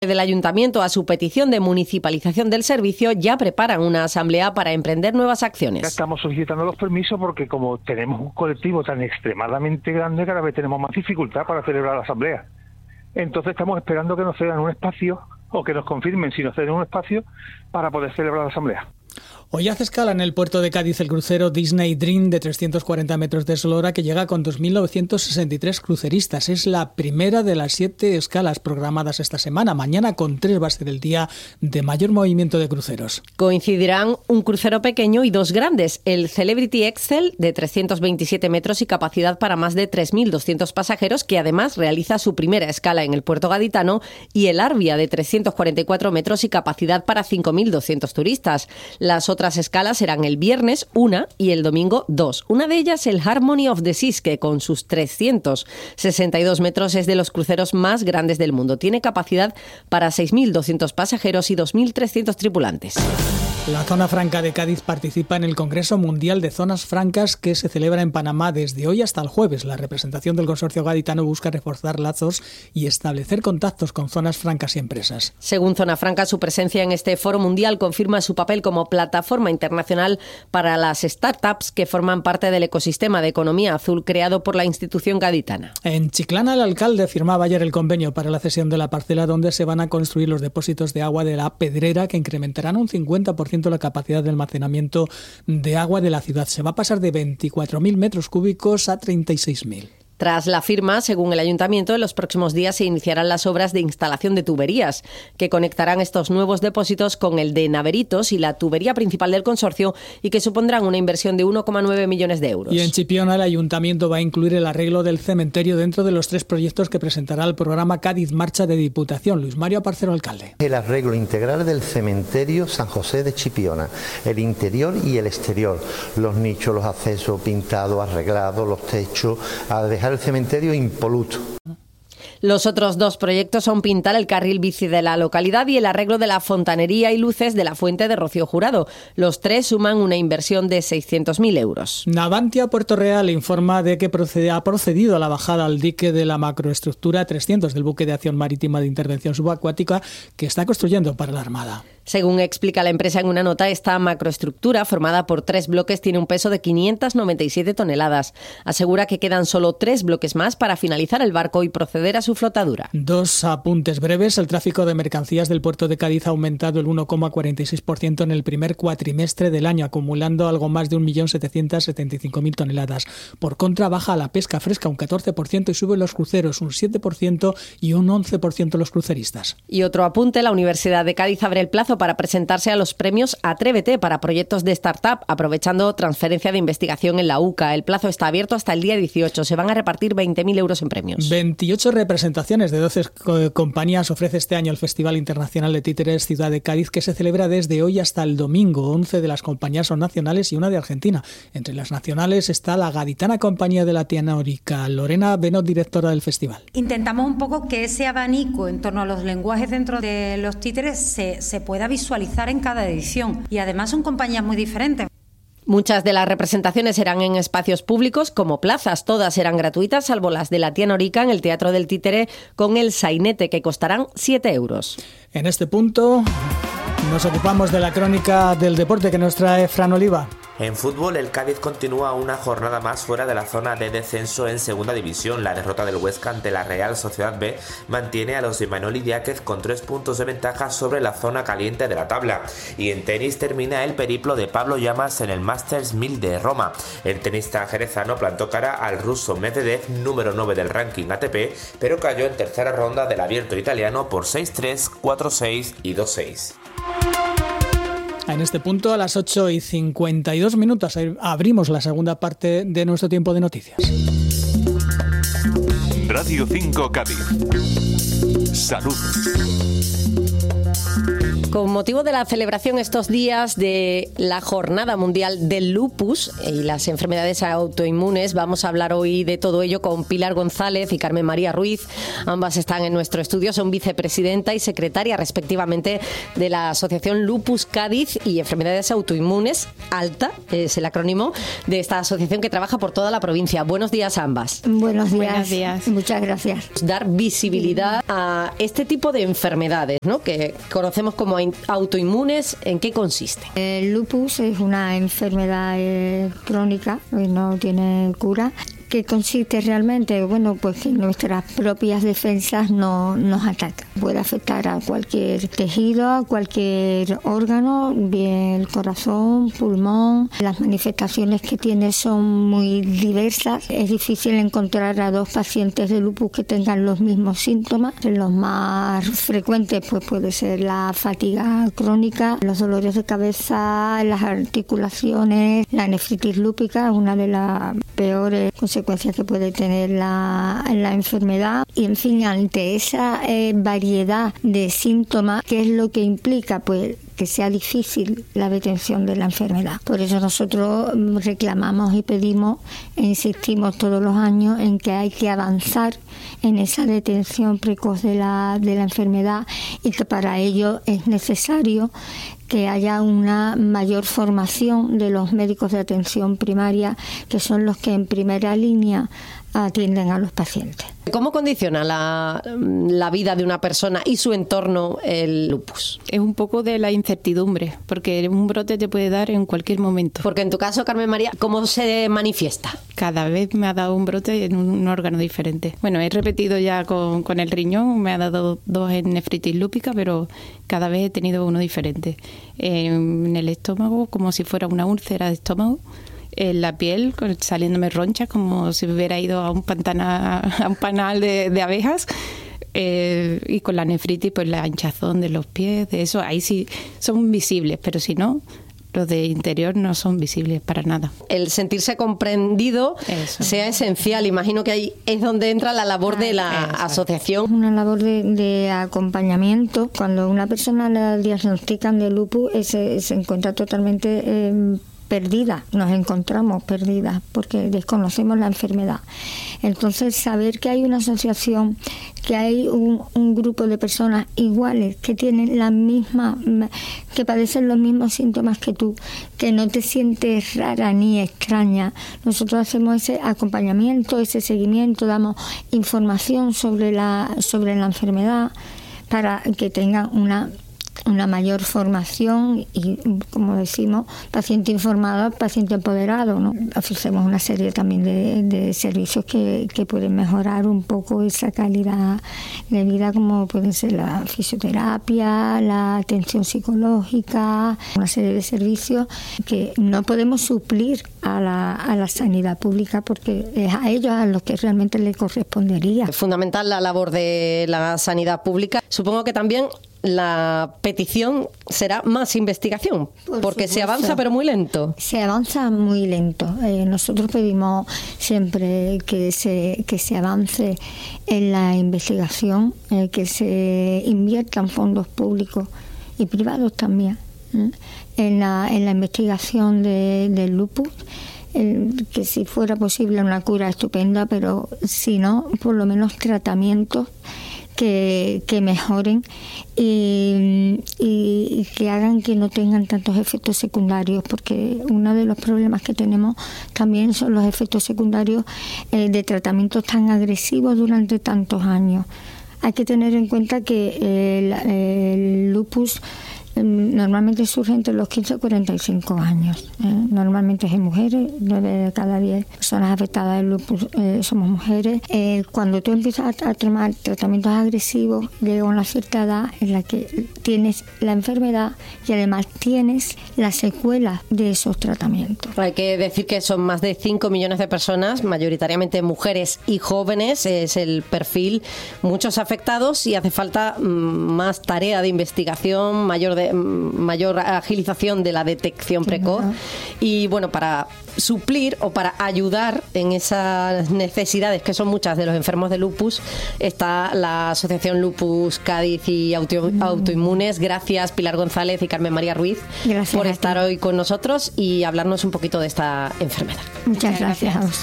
del Ayuntamiento a su petición de municipalización del servicio, ya preparan una asamblea para emprender nuevas acciones. Ya estamos solicitando los permisos porque como tenemos un colectivo tan extremadamente grande, cada vez tenemos más dificultad para celebrar la asamblea. Entonces estamos esperando que nos cedan un espacio o que nos confirmen si nos ceden un espacio para poder celebrar la asamblea. Hoy hace escala en el puerto de Cádiz el crucero Disney Dream de 340 metros de eslora que llega con 2.963 cruceristas. Es la primera de las 7 escalas programadas esta semana. Mañana con 3 va a ser el día de mayor movimiento de cruceros. Coincidirán un crucero pequeño y 2 grandes. El Celebrity Excel de 327 metros y capacidad para más de 3.200 pasajeros, que además realiza su primera escala en el puerto gaditano, y el Arvia de 344 metros y capacidad para 5.200 turistas. Las otras escalas serán el viernes 1 y el domingo 2. Una de ellas el Harmony of the Seas, que con sus 362 metros es de los cruceros más grandes del mundo. Tiene capacidad para 6.200 pasajeros y 2.300 tripulantes. La Zona Franca de Cádiz participa en el Congreso Mundial de Zonas Francas que se celebra en Panamá desde hoy hasta el jueves. La representación del consorcio gaditano busca reforzar lazos y establecer contactos con zonas francas y empresas. Según Zona Franca, su presencia en este foro mundial confirma su papel como plataforma internacional para las startups que forman parte del ecosistema de economía azul creado por la institución gaditana. En Chiclana, el alcalde firmaba ayer el convenio para la cesión de la parcela donde se van a construir los depósitos de agua de la Pedrera, que incrementarán un 50% la capacidad de almacenamiento de agua de la ciudad. Se va a pasar de 24.000 metros cúbicos a 36.000. Tras la firma, según el Ayuntamiento, en los próximos días se iniciarán las obras de instalación de tuberías que conectarán estos nuevos depósitos con el de Naveritos y la tubería principal del consorcio y que supondrán una inversión de 1,9 millones de euros. Y en Chipiona, el Ayuntamiento va a incluir el arreglo del cementerio dentro de los 3 proyectos que presentará el programa Cádiz Marcha de Diputación. Luis Mario Aparcero, alcalde. El arreglo integral del cementerio San José de Chipiona, el interior y el exterior, los nichos, los accesos pintados, arreglados, los techos, a dejar el cementerio impoluto. Los otros 2 proyectos son pintar el carril bici de la localidad y el arreglo de la fontanería y luces de la fuente de Rocío Jurado. Los 3 suman una inversión de 600.000 euros. Navantia Puerto Real informa de que ha procedido a la bajada al dique de la macroestructura 300 del buque de acción marítima de intervención subacuática que está construyendo para la Armada. Según explica la empresa en una nota, esta macroestructura, formada por 3 bloques, tiene un peso de 597 toneladas. Asegura que quedan solo 3 bloques más para finalizar el barco y proceder a su flotadura. 2 apuntes breves. El tráfico de mercancías del puerto de Cádiz ha aumentado el 1,46% en el primer cuatrimestre del año, acumulando algo más de 1.775.000 toneladas. Por contra, baja la pesca fresca un 14% y suben los cruceros un 7% y un 11% los cruceristas. Y otro apunte, la Universidad de Cádiz abre el plazo para presentarse a los premios Atrévete para proyectos de startup, aprovechando transferencia de investigación en la UCA. El plazo está abierto hasta el día 18. Se van a repartir 20.000 euros en premios. 28 representaciones de 12 compañías ofrece este año el Festival Internacional de Títeres Ciudad de Cádiz, que se celebra desde hoy hasta el domingo. 11 de las compañías son nacionales y una de Argentina. Entre las nacionales está la gaditana compañía de la Tianórica. Lorena Benot, directora del festival. Intentamos un poco que ese abanico en torno a los lenguajes dentro de los títeres se pueda visualizar en cada edición, y además son compañías muy diferentes. Muchas de las representaciones serán en espacios públicos como plazas. Todas serán gratuitas, salvo las de la Tianórica en el Teatro del Títere con el sainete, que costarán 7 euros. En este punto nos ocupamos de la crónica del deporte que nos trae Fran Oliva. En fútbol, el Cádiz continúa una jornada más fuera de la zona de descenso en segunda división. La derrota del Huesca ante la Real Sociedad B mantiene a los de Imanol Idiáquez con 3 puntos de ventaja sobre la zona caliente de la tabla. Y en tenis termina el periplo de Pablo Llamas en el Masters 1000 de Roma. El tenista jerezano plantó cara al ruso Medvedev, número 9 del ranking ATP, pero cayó en tercera ronda del abierto italiano por 6-3, 4-6 y 2-6. En este punto, a las 8:52, abrimos la segunda parte de nuestro tiempo de noticias. Radio 5 Cádiz. Salud. Con motivo de la celebración estos días de la Jornada Mundial del Lupus y las enfermedades autoinmunes, vamos a hablar hoy de todo ello con Pilar González y Carmen María Ruiz. Ambas están en nuestro estudio, son vicepresidenta y secretaria respectivamente de la Asociación Lupus Cádiz y Enfermedades Autoinmunes, ALTA, es el acrónimo de esta asociación que trabaja por toda la provincia. Buenos días a ambas. Buenos días. Buenos días. Muchas gracias. Dar visibilidad a este tipo de enfermedades, ¿no?, que conocemos como autoinmunes. ¿En qué consiste? El lupus es una enfermedad crónica y no tiene cura. ¿Qué consiste realmente? Bueno, pues que nuestras propias defensas no nos atacan. Puede afectar a cualquier tejido, a cualquier órgano, bien el corazón, pulmón. Las manifestaciones que tiene son muy diversas. Es difícil encontrar a dos pacientes de lupus que tengan los mismos síntomas. Los más frecuentes pues puede ser la fatiga crónica, los dolores de cabeza, las articulaciones, la nefritis lúpica, una de las peores consecuencias que puede tener la enfermedad. Y en fin, ante esa variedad de síntomas, ¿qué es lo que implica? Pues que sea difícil la detención de la enfermedad. Por eso nosotros reclamamos y pedimos e insistimos todos los años en que hay que avanzar en esa detención precoz de la enfermedad y que para ello es necesario que haya una mayor formación de los médicos de atención primaria, que son los que en primera línea atienden a los pacientes. ¿Cómo condiciona la vida de una persona y su entorno el lupus? Es un poco de la incertidumbre, porque un brote te puede dar en cualquier momento. Porque en tu caso, Carmen María, ¿cómo se manifiesta? Cada vez me ha dado un brote en un órgano diferente. Bueno, he repetido ya con el riñón, me ha dado 2 en nefritis lúpica, pero cada vez he tenido uno diferente. En el estómago, como si fuera una úlcera de estómago. En la piel, saliéndome ronchas, como si hubiera ido a un panal de abejas. Y con la nefritis, pues la hinchazón de los pies, de eso, ahí sí son visibles, pero si no, los de interior no son visibles para nada. El sentirse comprendido sea esencial. Imagino que ahí es donde entra la labor de la asociación. Una labor de acompañamiento. Cuando una persona la diagnostican de lupus, se encuentra totalmente perdida, nos encontramos perdidas porque desconocemos la enfermedad. Entonces, saber que hay una asociación, que hay un grupo de personas iguales que tienen la misma, que padecen los mismos síntomas que tú, que no te sientes rara ni extraña. Nosotros hacemos ese acompañamiento, ese seguimiento, damos información sobre la enfermedad para que tengan una mayor formación y, como decimos, paciente informado, paciente empoderado, ¿no? Ofrecemos una serie también de servicios que pueden mejorar un poco esa calidad de vida, como pueden ser la fisioterapia, la atención psicológica, una serie de servicios que no podemos suplir a la sanidad pública porque es a ellos a los que realmente les correspondería. Es fundamental la labor de la sanidad pública. Supongo que también la petición será más investigación, porque se avanza pero muy lento. Se avanza muy lento. Nosotros pedimos siempre que se avance en la investigación, que se inviertan fondos públicos y privados también en la investigación del lupus. Que si fuera posible una cura estupenda, pero si no, por lo menos tratamientos que mejoren y que hagan que no tengan tantos efectos secundarios, porque uno de los problemas que tenemos también son los efectos secundarios de tratamientos tan agresivos durante tantos años. Hay que tener en cuenta que el lupus normalmente surge entre los 15 y 45 años. Normalmente es en mujeres, 9 de cada 10 personas afectadas del lupus somos mujeres. Cuando tú empiezas a tomar tratamientos agresivos, llega una cierta edad en la que tienes la enfermedad y además tienes las secuelas de esos tratamientos. Hay que decir que son más de 5 millones de personas, mayoritariamente mujeres y jóvenes, es el perfil, muchos afectados y hace falta más tarea de investigación, mayor mayor agilización de la detección precoz. Y bueno, para suplir o para ayudar en esas necesidades que son muchas de los enfermos de lupus está la Asociación Lupus Cádiz y Autoinmunes. Gracias Pilar González y Carmen María Ruiz por estar hoy con nosotros y hablarnos un poquito de esta enfermedad. Muchas gracias.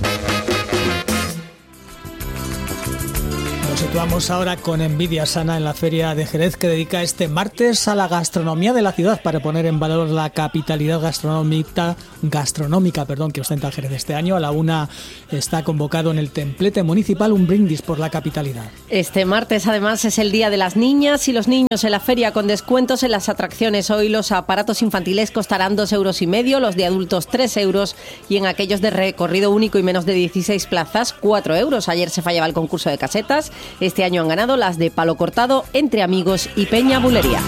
Nos situamos ahora con Envidia Sana en la Feria de Jerez, que dedica este martes a la gastronomía de la ciudad para poner en valor la capitalidad gastronómica que ostenta Jerez este año. A la 1 está convocado en el templete municipal un brindis por la capitalidad. Este martes además es el Día de las Niñas y los Niños en la feria, con descuentos en las atracciones. Hoy los aparatos infantiles costarán 2,5 €, los de adultos 3 € y en aquellos de recorrido único y menos de 16 plazas 4 €. Ayer se fallaba el concurso de casetas. Este año han ganado las de Palo Cortado, Entre Amigos y Peña Bulería.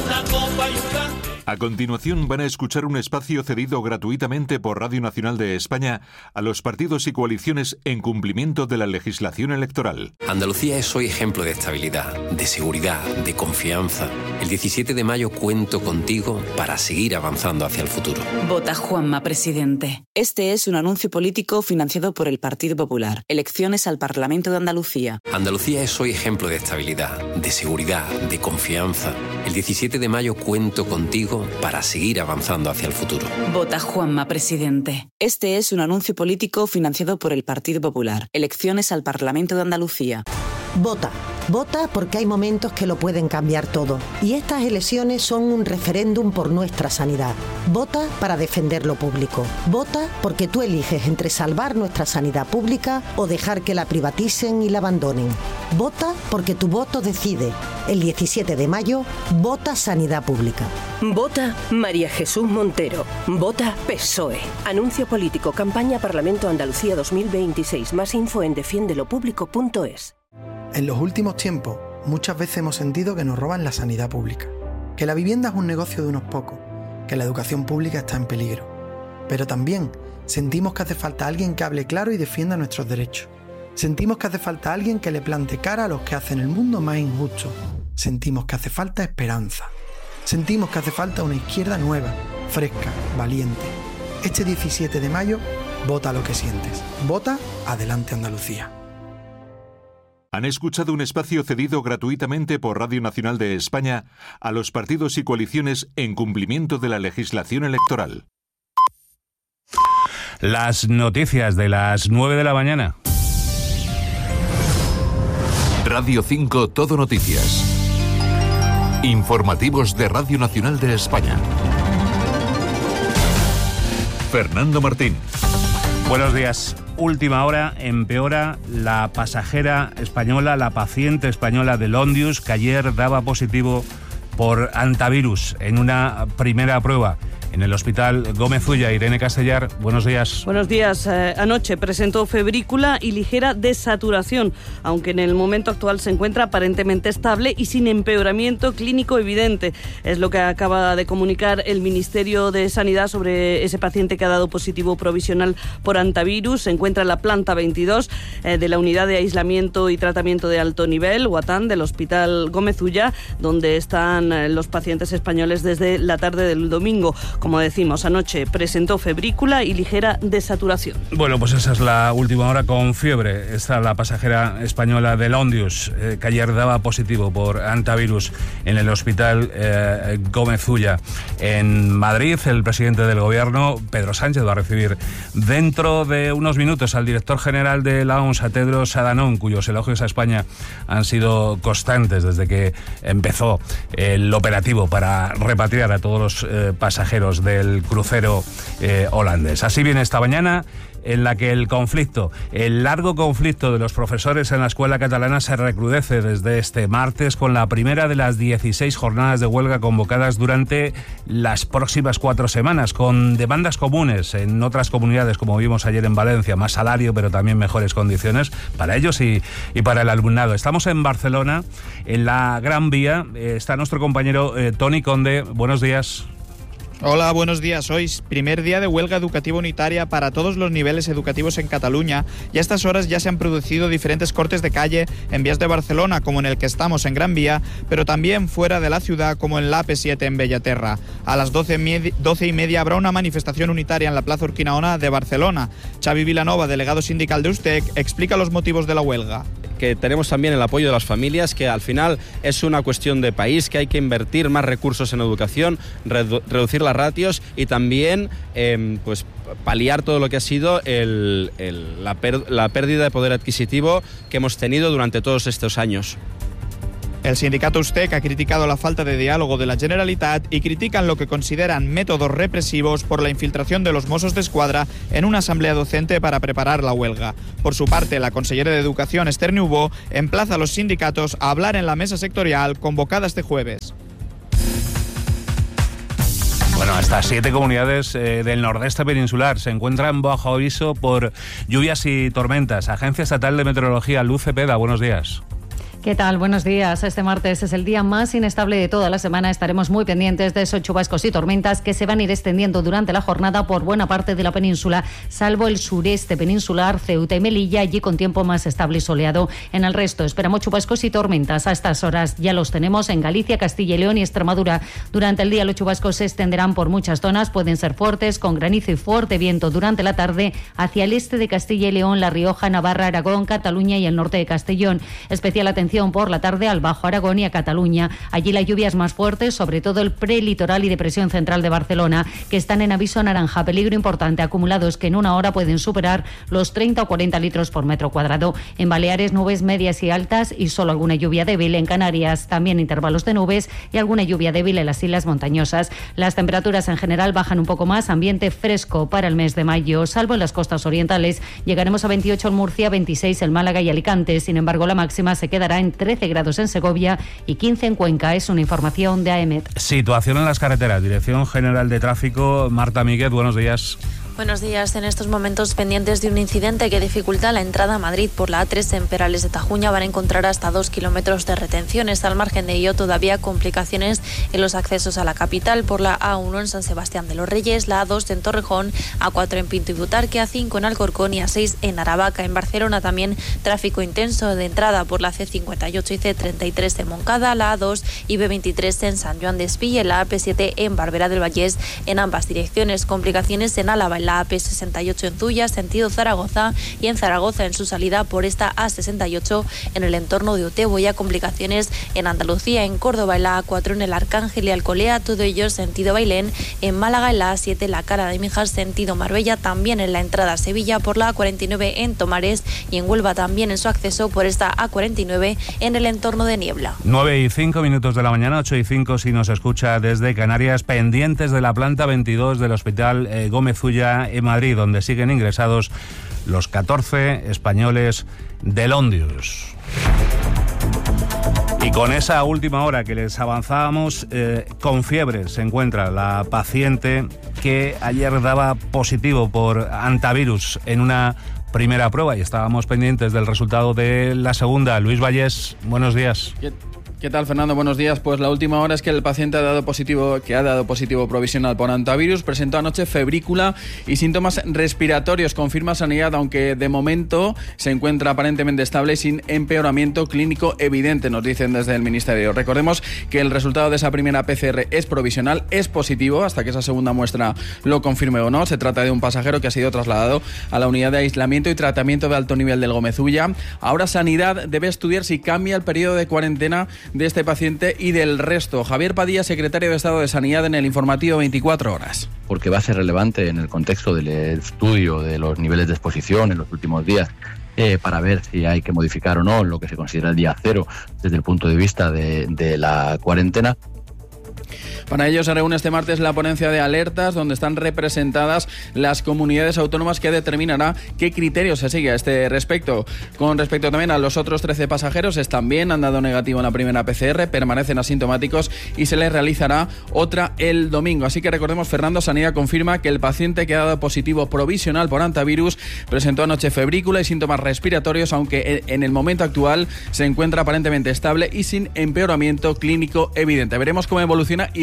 A continuación van a escuchar un espacio cedido gratuitamente por Radio Nacional de España a los partidos y coaliciones en cumplimiento de la legislación electoral. Andalucía es hoy ejemplo de estabilidad, de seguridad, de confianza. El 17 de mayo cuento contigo para seguir avanzando hacia el futuro. Vota Juanma, presidente. Este es un anuncio político financiado por el Partido Popular. Elecciones al Parlamento de Andalucía. Andalucía es hoy ejemplo de estabilidad, de seguridad, de confianza. El 17 de mayo cuento contigo para seguir avanzando hacia el futuro. Vota Juanma, presidente. Este es un anuncio político financiado por el Partido Popular. Elecciones al Parlamento de Andalucía. Vota. Vota porque hay momentos que lo pueden cambiar todo. Y estas elecciones son un referéndum por nuestra sanidad. Vota para defender lo público. Vota porque tú eliges entre salvar nuestra sanidad pública o dejar que la privaticen y la abandonen. Vota porque tu voto decide. El 17 de mayo, vota Sanidad Pública. Vota María Jesús Montero. Vota PSOE. Anuncio político. Campaña Parlamento Andalucía 2026. Más info en defiendelopublico.es. En los últimos tiempos, muchas veces hemos sentido que nos roban la sanidad pública, que la vivienda es un negocio de unos pocos, que la educación pública está en peligro. Pero también sentimos que hace falta alguien que hable claro y defienda nuestros derechos. Sentimos que hace falta alguien que le plante cara a los que hacen el mundo más injusto. Sentimos que hace falta esperanza. Sentimos que hace falta una izquierda nueva, fresca, valiente. Este 17 de mayo, vota lo que sientes. Vota Adelante Andalucía. Han escuchado un espacio cedido gratuitamente por Radio Nacional de España a los partidos y coaliciones en cumplimiento de la legislación electoral. Las noticias de las 9 de la mañana. Radio 5 Todo Noticias. Informativos de Radio Nacional de España. Fernando Martín. Buenos días. Última hora, empeora la pasajera española, la paciente española de Londius, que ayer daba positivo por antivirus en una primera prueba. En el Hospital Gómez Ulla, Irene Castellar, buenos días. Buenos días. Anoche presentó febrícula y ligera desaturación, aunque en el momento actual se encuentra aparentemente estable y sin empeoramiento clínico evidente. Es lo que acaba de comunicar el Ministerio de Sanidad sobre ese paciente que ha dado positivo provisional por antivirus. Se encuentra en la planta 22 de la Unidad de Aislamiento y Tratamiento de Alto Nivel, UATAN, del Hospital Gómez Ulla, donde están los pacientes españoles desde la tarde del domingo. Como decimos, anoche presentó febrícula y ligera desaturación. Bueno, pues esa es la última hora con fiebre. Está la pasajera española de Londius, que ayer daba positivo por antivirus en el Hospital Gómez Ulla. En Madrid, el presidente del Gobierno, Pedro Sánchez, va a recibir dentro de unos minutos al director general de la OMS, a Tedros Adhanom, cuyos elogios a España han sido constantes desde que empezó el operativo para repatriar a todos los pasajeros del crucero holandés. Así viene esta mañana, en la que el largo conflicto de los profesores en la escuela catalana se recrudece desde este martes con la primera de las 16 jornadas de huelga convocadas durante las próximas 4 semanas, con demandas comunes en otras comunidades, como vimos ayer en Valencia: más salario, pero también mejores condiciones para ellos y para el alumnado. Estamos en Barcelona, en la Gran Vía. Está nuestro compañero Toni Conde. Buenos días. Hola, buenos días. Hoy es primer día de huelga educativa unitaria para todos los niveles educativos en Cataluña y a estas horas ya se han producido diferentes cortes de calle en vías de Barcelona, como en el que estamos en Gran Vía, pero también fuera de la ciudad, como en la AP7 en Bellaterra. A las 12:30 habrá una manifestación unitaria en la Plaza Urquinaona de Barcelona. Xavi Vilanova, delegado sindical de USTEC, explica los motivos de la huelga. Que tenemos también el apoyo de las familias, que al final es una cuestión de país, que hay que invertir más recursos en educación, reducir las ratios y también pues paliar todo lo que ha sido la pérdida de poder adquisitivo que hemos tenido durante todos estos años. El sindicato USTEC ha criticado la falta de diálogo de la Generalitat y critican lo que consideran métodos represivos por la infiltración de los Mossos d'Esquadra en una asamblea docente para preparar la huelga. Por su parte, la consellera de Educación, Esther Niubó, emplaza a los sindicatos a hablar en la mesa sectorial convocada este jueves. Bueno, hasta 7 comunidades del nordeste peninsular se encuentran bajo aviso por lluvias y tormentas. Agencia Estatal de Meteorología, Luz Cepeda, buenos días. ¿Qué tal? Buenos días. Este martes es el día más inestable de toda la semana. Estaremos muy pendientes de esos chubascos y tormentas que se van a ir extendiendo durante la jornada por buena parte de la península, salvo el sureste peninsular, Ceuta y Melilla, allí con tiempo más estable y soleado. En el resto esperamos chubascos y tormentas. A estas horas ya los tenemos en Galicia, Castilla y León y Extremadura. Durante el día los chubascos se extenderán por muchas zonas, pueden ser fuertes, con granizo y fuerte viento durante la tarde hacia el este de Castilla y León, La Rioja, Navarra, Aragón, Cataluña y el norte de Castellón. Especial atención por la tarde al Bajo Aragón y a Cataluña. Allí las lluvias más fuertes, sobre todo el prelitoral y depresión central de Barcelona, que están en aviso naranja, peligro importante, acumulados que en una hora pueden superar los 30 o 40 litros por metro cuadrado. En Baleares, nubes medias y altas y solo alguna lluvia débil. En Canarias, también intervalos de nubes y alguna lluvia débil en las islas montañosas. Las temperaturas en general bajan un poco más, ambiente fresco para el mes de mayo, salvo en las costas orientales. Llegaremos a 28 en Murcia, 26 en Málaga y Alicante. Sin embargo, la máxima se quedará en 13 grados en Segovia y 15 en Cuenca. Es una información de AEMET. Situación en las carreteras. Dirección General de Tráfico, Marta Míguez, buenos días. Buenos días. En estos momentos pendientes de un incidente que dificulta la entrada a Madrid por la A3 en Perales de Tajuña, van a encontrar hasta 2 kilómetros de retenciones. Al margen de ello, todavía complicaciones en los accesos a la capital por la A1 en San Sebastián de los Reyes, la A2 en Torrejón, A4 en Pinto y Butarque, A5 en Alcorcón y A6 en Aravaca. En Barcelona también tráfico intenso de entrada por la C58 y C33 en Montcada, la A2 y B23 en San Joan d'Espí y la AP7 en Barberá del Vallès en ambas direcciones. Complicaciones en Álava, en la AP68 en Zuya, sentido Zaragoza, y en Zaragoza en su salida por esta A68 en el entorno de Otebo. Ya complicaciones en Andalucía, en Córdoba, en la A4 en el Arcángel y Alcolea, todo ello sentido Bailén. En Málaga, en la A7 la Cala de Mijas, sentido Marbella, también en la entrada a Sevilla por la A49 en Tomares y en Huelva también en su acceso por esta A49 en el entorno de Niebla. 9:05 de la mañana, 8:05 si nos escucha desde Canarias, pendientes de la planta 22 del Hospital Gómez Ulla en Madrid, donde siguen ingresados los 14 españoles del Ondius. Y con esa última hora que les avanzábamos, con fiebre se encuentra la paciente que ayer daba positivo por antivirus en una primera prueba y estábamos pendientes del resultado de la segunda. Luis Vallés, buenos días. ¿Qué tal, Fernando? Buenos días. Pues la última hora es que el paciente ha dado positivo provisional por antivirus, presentó anoche febrícula y síntomas respiratorios. Confirma Sanidad, aunque de momento se encuentra aparentemente estable y sin empeoramiento clínico evidente, nos dicen desde el Ministerio. Recordemos que el resultado de esa primera PCR es provisional, es positivo, hasta que esa segunda muestra lo confirme o no. Se trata de un pasajero que ha sido trasladado a la unidad de aislamiento y tratamiento de alto nivel del Gómez Ulla. Ahora Sanidad debe estudiar si cambia el periodo de cuarentena de este paciente y del resto. Javier Padilla, secretario de Estado de Sanidad, en el informativo 24 horas. Porque va a ser relevante en el contexto del estudio de los niveles de exposición en los últimos días, para ver si hay que modificar o no lo que se considera el día cero desde el punto de vista de la cuarentena. Para ello se reúne este martes la ponencia de alertas, donde están representadas las comunidades autónomas, que determinará qué criterios se sigue a este respecto. Con respecto también a los otros 13 pasajeros, están bien, han dado negativo en la primera PCR, permanecen asintomáticos y se les realizará otra el domingo. Así que recordemos, Fernando, Sanidad confirma que el paciente que ha dado positivo provisional por antivirus presentó anoche febrícula y síntomas respiratorios, aunque en el momento actual se encuentra aparentemente estable y sin empeoramiento clínico evidente. Veremos cómo evoluciona y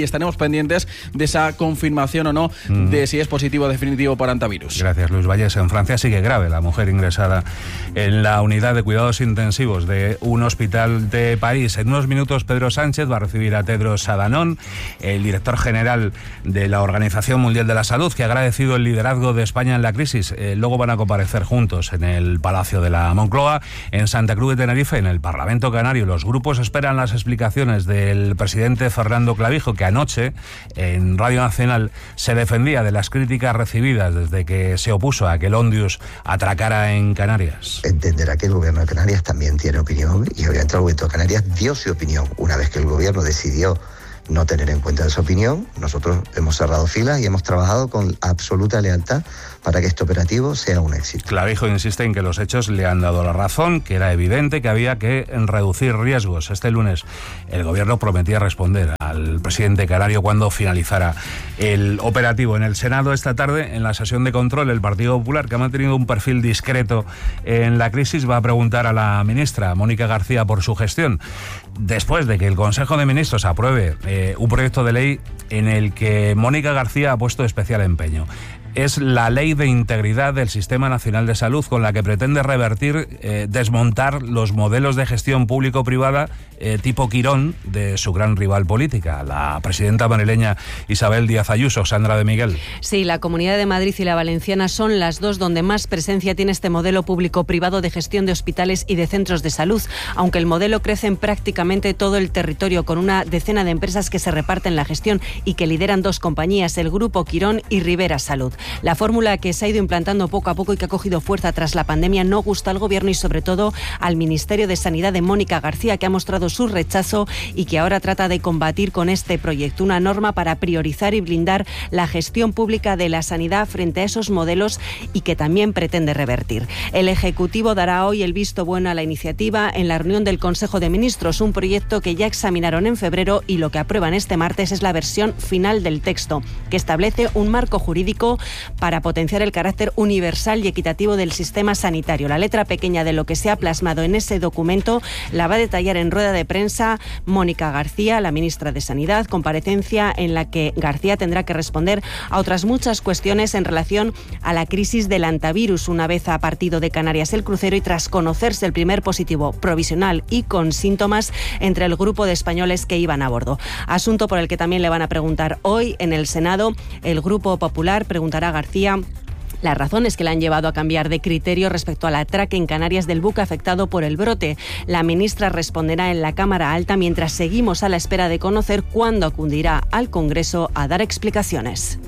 estaremos pendientes de esa confirmación o no de si es positivo o definitivo para hantavirus. Gracias, Luis Valles. En Francia sigue grave la mujer ingresada en la unidad de cuidados intensivos de un hospital de París. En unos minutos Pedro Sánchez va a recibir a Tedros Adhanom, el director general de la Organización Mundial de la Salud, que ha agradecido el liderazgo de España en la crisis. Luego van a comparecer juntos en el Palacio de la Moncloa, en Santa Cruz de Tenerife, en el Parlamento Canario. Los grupos esperan las explicaciones del presidente Fernando Clavijo, que anoche en Radio Nacional se defendía de las críticas recibidas desde que se opuso a que el Ondius atracara en Canarias. Entenderá que el gobierno de Canarias también tiene opinión y obviamente el gobierno de Canarias dio su opinión. Una vez que el gobierno decidió no tener en cuenta esa opinión, nosotros hemos cerrado filas y hemos trabajado con absoluta lealtad para que este operativo sea un éxito. Clavijo insiste en que los hechos le han dado la razón, que era evidente que había que reducir riesgos. Este lunes el gobierno prometía responder al presidente canario cuando finalizara el operativo. En el Senado esta tarde, en la sesión de control, el Partido Popular, que ha mantenido un perfil discreto en la crisis, va a preguntar a la ministra Mónica García por su gestión, después de que el Consejo de Ministros apruebe un proyecto de ley en el que Mónica García ha puesto especial empeño. Es la Ley de Integridad del Sistema Nacional de Salud, con la que pretende revertir, desmontar los modelos de gestión público-privada tipo Quirón de su gran rival política, la presidenta madrileña Isabel Díaz Ayuso. Sandra de Miguel. Sí, la Comunidad de Madrid y la Valenciana son las dos donde más presencia tiene este modelo público-privado de gestión de hospitales y de centros de salud, aunque el modelo crece en prácticamente todo el territorio, con una decena de empresas que se reparten la gestión y que lideran dos compañías, el Grupo Quirón y Rivera Salud. La fórmula que se ha ido implantando poco a poco y que ha cogido fuerza tras la pandemia no gusta al Gobierno y sobre todo al Ministerio de Sanidad de Mónica García, que ha mostrado su rechazo y que ahora trata de combatir con este proyecto, una norma para priorizar y blindar la gestión pública de la sanidad frente a esos modelos y que también pretende revertir. El Ejecutivo dará hoy el visto bueno a la iniciativa en la reunión del Consejo de Ministros, un proyecto que ya examinaron en febrero y lo que aprueban este martes es la versión final del texto, que establece un marco jurídico para potenciar el carácter universal y equitativo del sistema sanitario. La letra pequeña de lo que se ha plasmado en ese documento la va a detallar en rueda de prensa Mónica García, la ministra de Sanidad, comparecencia en la que García tendrá que responder a otras muchas cuestiones en relación a la crisis del hantavirus, una vez ha partido de Canarias el crucero y tras conocerse el primer positivo provisional y con síntomas entre el grupo de españoles que iban a bordo. Asunto por el que también le van a preguntar hoy en el Senado. El Grupo Popular preguntará a García las razones que le han llevado a cambiar de criterio respecto al atraque en Canarias del buque afectado por el brote. La ministra responderá en la Cámara Alta mientras seguimos a la espera de conocer cuándo acudirá al Congreso a dar explicaciones.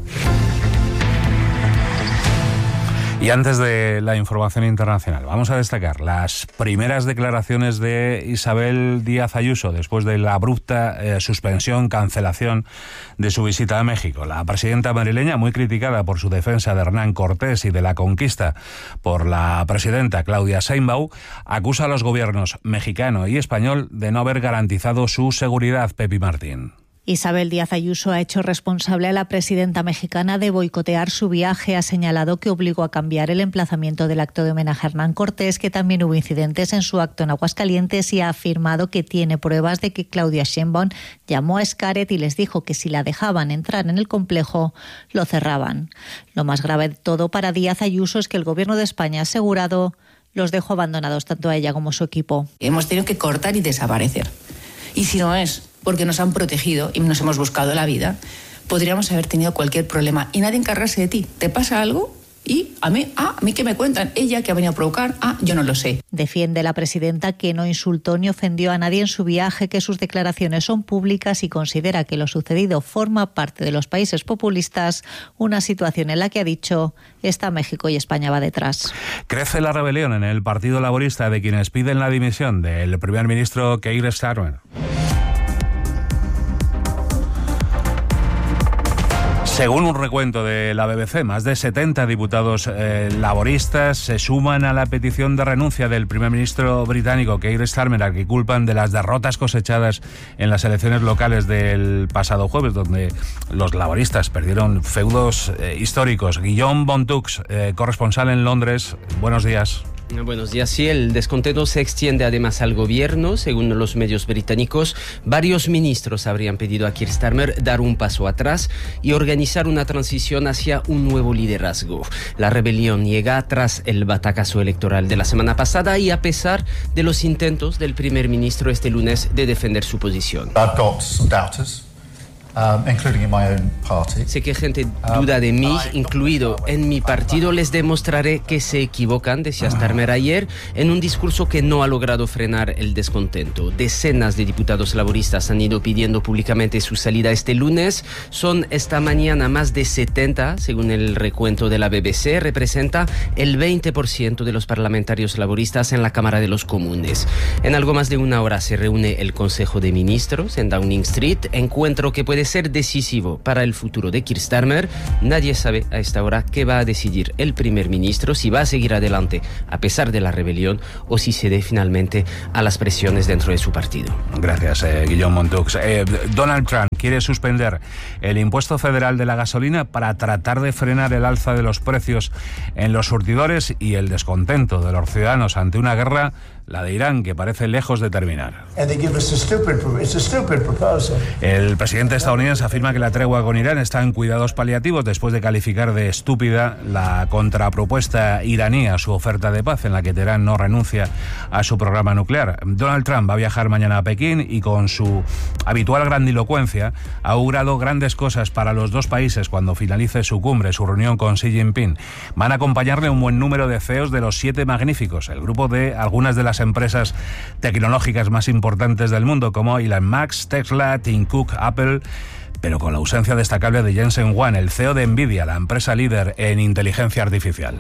Y antes de la información internacional, vamos a destacar las primeras declaraciones de Isabel Díaz Ayuso después de la abrupta suspensión, cancelación de su visita a México. La presidenta madrileña, muy criticada por su defensa de Hernán Cortés y de la conquista por la presidenta Claudia Sheinbaum, acusa a los gobiernos mexicano y español de no haber garantizado su seguridad. Pepi Martín. Isabel Díaz Ayuso ha hecho responsable a la presidenta mexicana de boicotear su viaje. Ha señalado que obligó a cambiar el emplazamiento del acto de homenaje a Hernán Cortés, que también hubo incidentes en su acto en Aguascalientes, y ha afirmado que tiene pruebas de que Claudia Sheinbaum llamó a Xcaret y les dijo que si la dejaban entrar en el complejo, lo cerraban. Lo más grave de todo para Díaz Ayuso es que el Gobierno de España ha asegurado los dejó abandonados tanto a ella como a su equipo. Hemos tenido que cortar y desaparecer. Y si no es porque nos han protegido y nos hemos buscado la vida, podríamos haber tenido cualquier problema y nadie encargarse de ti. ¿Te pasa algo? Y a mí que me cuentan, ella que ha venido a provocar, yo no lo sé. Defiende la presidenta que no insultó ni ofendió a nadie en su viaje, que sus declaraciones son públicas y considera que lo sucedido forma parte de los países populistas, una situación en la que ha dicho está México y España va detrás. Crece la rebelión en el Partido Laborista de quienes piden la dimisión del primer ministro Keir Starmer. Según un recuento de la BBC, más de 70 diputados laboristas se suman a la petición de renuncia del primer ministro británico Keir Starmer, al que culpan de las derrotas cosechadas en las elecciones locales del pasado jueves, donde los laboristas perdieron feudos históricos. Guillaume Bontux, corresponsal en Londres, buenos días. Buenos días. Sí, el descontento se extiende además al gobierno. Según los medios británicos, varios ministros habrían pedido a Keir Starmer dar un paso atrás y organizar una transición hacia un nuevo liderazgo. La rebelión llega tras el batacazo electoral de la semana pasada y a pesar de los intentos del primer ministro este lunes de defender su posición. Sé que gente duda de mí, incluido en mi partido. Les demostraré que se equivocan, decía Starmer ayer, en un discurso que no ha logrado frenar el descontento. Decenas de diputados laboristas han ido pidiendo públicamente su salida este lunes. Son esta mañana más de 70, según el recuento de la BBC. Representa el 20% de los parlamentarios laboristas en la Cámara de los Comunes. En algo más de una hora se reúne el Consejo de Ministros en Downing Street, encuentro que puede ser decisivo para el futuro de Keir Starmer. Nadie sabe a esta hora qué va a decidir el primer ministro, si va a seguir adelante a pesar de la rebelión o si cede finalmente a las presiones dentro de su partido. Gracias, Guillaume Montux. Donald Trump quiere suspender el impuesto federal de la gasolina para tratar de frenar el alza de los precios en los surtidores y el descontento de los ciudadanos ante una guerra, la de Irán, que parece lejos de terminar. El presidente estadounidense afirma que la tregua con Irán está en cuidados paliativos después de calificar de estúpida la contrapropuesta iraní a su oferta de paz, en la que Teherán no renuncia a su programa nuclear. Donald Trump va a viajar mañana a Pekín y con su habitual grandilocuencia ha augurado grandes cosas para los dos países cuando finalice su cumbre, su reunión con Xi Jinping. Van a acompañarle un buen número de CEOs de los 7 magníficos, el grupo de algunas de las empresas tecnológicas más importantes del mundo, como Elon Musk, Tesla, Tim Cook, Apple, pero con la ausencia destacable de Jensen Huang, el CEO de Nvidia, la empresa líder en inteligencia artificial.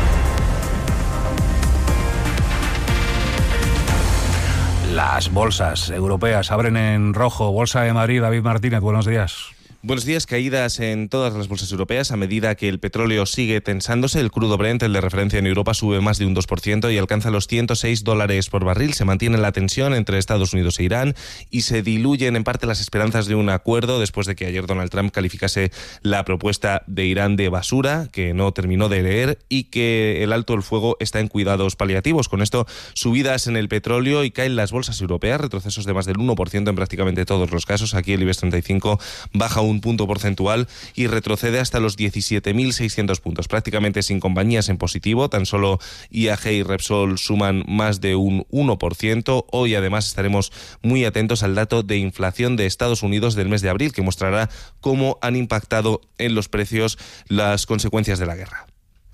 Las bolsas europeas abren en rojo. Bolsa de Madrid, David Martínez, buenos días. Buenos días. Caídas en todas las bolsas europeas a medida que el petróleo sigue tensándose. El crudo Brent, el de referencia en Europa, sube más de un 2% y alcanza los $106 por barril. Se mantiene la tensión entre Estados Unidos e Irán y se diluyen en parte las esperanzas de un acuerdo después de que ayer Donald Trump calificase la propuesta de Irán de basura, que no terminó de leer, y que el alto el fuego está en cuidados paliativos. Con esto, subidas en el petróleo y caen las bolsas europeas, retrocesos de más del 1% en prácticamente todos los casos. Aquí el IBEX 35 baja un punto porcentual y retrocede hasta los 17.600 puntos, prácticamente sin compañías en positivo. Tan solo IAG y Repsol suman más de un 1%. Hoy además estaremos muy atentos al dato de inflación de Estados Unidos del mes de abril, que mostrará cómo han impactado en los precios las consecuencias de la guerra.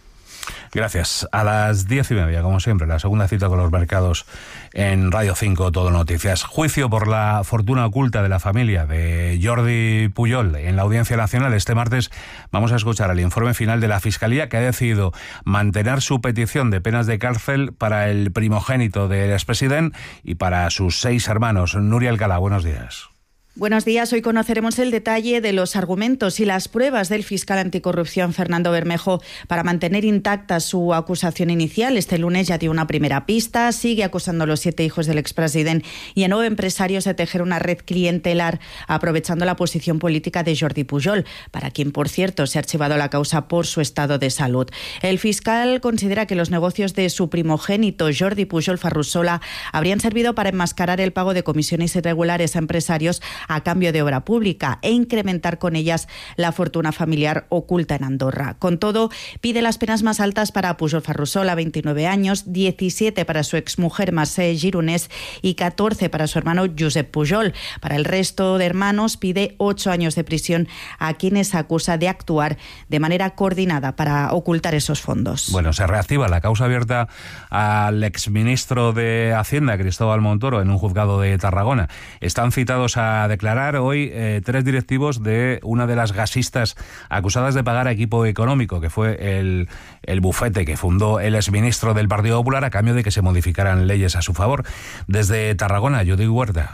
Gracias. A las 10:30, como siempre, la segunda cita con los mercados en Radio 5 Todo Noticias. Juicio por la fortuna oculta de la familia de Jordi Pujol en la Audiencia Nacional. Este martes vamos a escuchar el informe final de la Fiscalía, que ha decidido mantener su petición de penas de cárcel para el primogénito del expresidente y para sus 6 hermanos. Nuria Alcalá, buenos días. Buenos días. Hoy conoceremos el detalle de los argumentos y las pruebas del fiscal anticorrupción Fernando Bermejo para mantener intacta su acusación inicial. Este lunes ya dio una primera pista, sigue acusando a los 7 hijos del expresidente y a 9 empresarios de tejer una red clientelar aprovechando la posición política de Jordi Pujol, para quien, por cierto, se ha archivado la causa por su estado de salud. El fiscal considera que los negocios de su primogénito Jordi Pujol Ferrusola habrían servido para enmascarar el pago de comisiones irregulares a empresarios a cambio de obra pública e incrementar con ellas la fortuna familiar oculta en Andorra. Con todo, pide las penas más altas para Pujol Ferrusola, 29 años, 17 para su exmujer Mercè Gironès y 14 para su hermano Josep Pujol. Para el resto de hermanos pide 8 años de prisión a quienes acusa de actuar de manera coordinada para ocultar esos fondos. Bueno, se reactiva la causa abierta al exministro de Hacienda, Cristóbal Montoro, en un juzgado de Tarragona. Están citados a declarar hoy 3 directivos de una de las gasistas acusadas de pagar a Equipo Económico, que fue el bufete que fundó el exministro del Partido Popular a cambio de que se modificaran leyes a su favor. Desde Tarragona, Judith Huerta.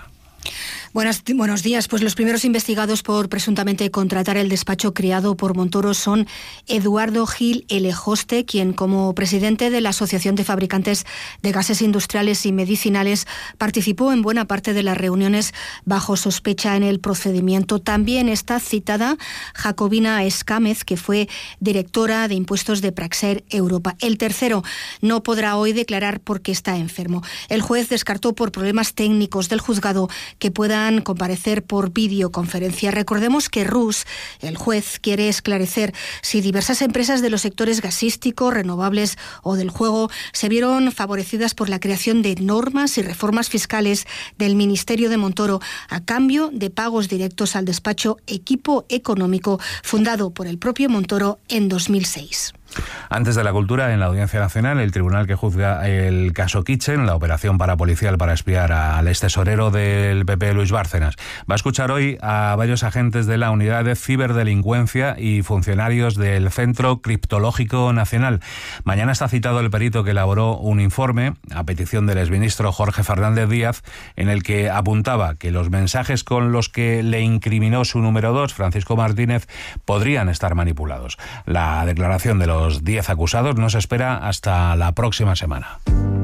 Buenos días. Pues los primeros investigados por presuntamente contratar el despacho creado por Montoro son Eduardo Gil Elejoste, quien como presidente de la Asociación de Fabricantes de Gases Industriales y Medicinales participó en buena parte de las reuniones bajo sospecha en el procedimiento. También está citada Jacobina Escámez, que fue directora de impuestos de Praxair Europa. El tercero no podrá hoy declarar porque está enfermo. El juez descartó por problemas técnicos del juzgado que puedan comparecer por videoconferencia. Recordemos que Rus, el juez, quiere esclarecer si diversas empresas de los sectores gasístico, renovables o del juego se vieron favorecidas por la creación de normas y reformas fiscales del Ministerio de Montoro a cambio de pagos directos al despacho Equipo Económico, fundado por el propio Montoro en 2006. Antes de la cultura, en la Audiencia Nacional, el tribunal que juzga el caso Kitchen, la operación parapolicial para espiar al extesorero del PP, Luis Bárcenas, va a escuchar hoy a varios agentes de la Unidad de Ciberdelincuencia y funcionarios del Centro Criptológico Nacional. Mañana está citado el perito que elaboró un informe, a petición del exministro Jorge Fernández Díaz, en el que apuntaba que los mensajes con los que le incriminó su número 2, Francisco Martínez, podrían estar manipulados. La declaración de los 10 acusados no se espera hasta la próxima semana.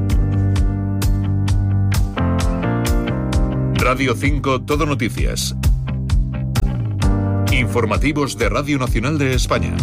Radio 5 Todo Noticias. Informativos de Radio Nacional de España.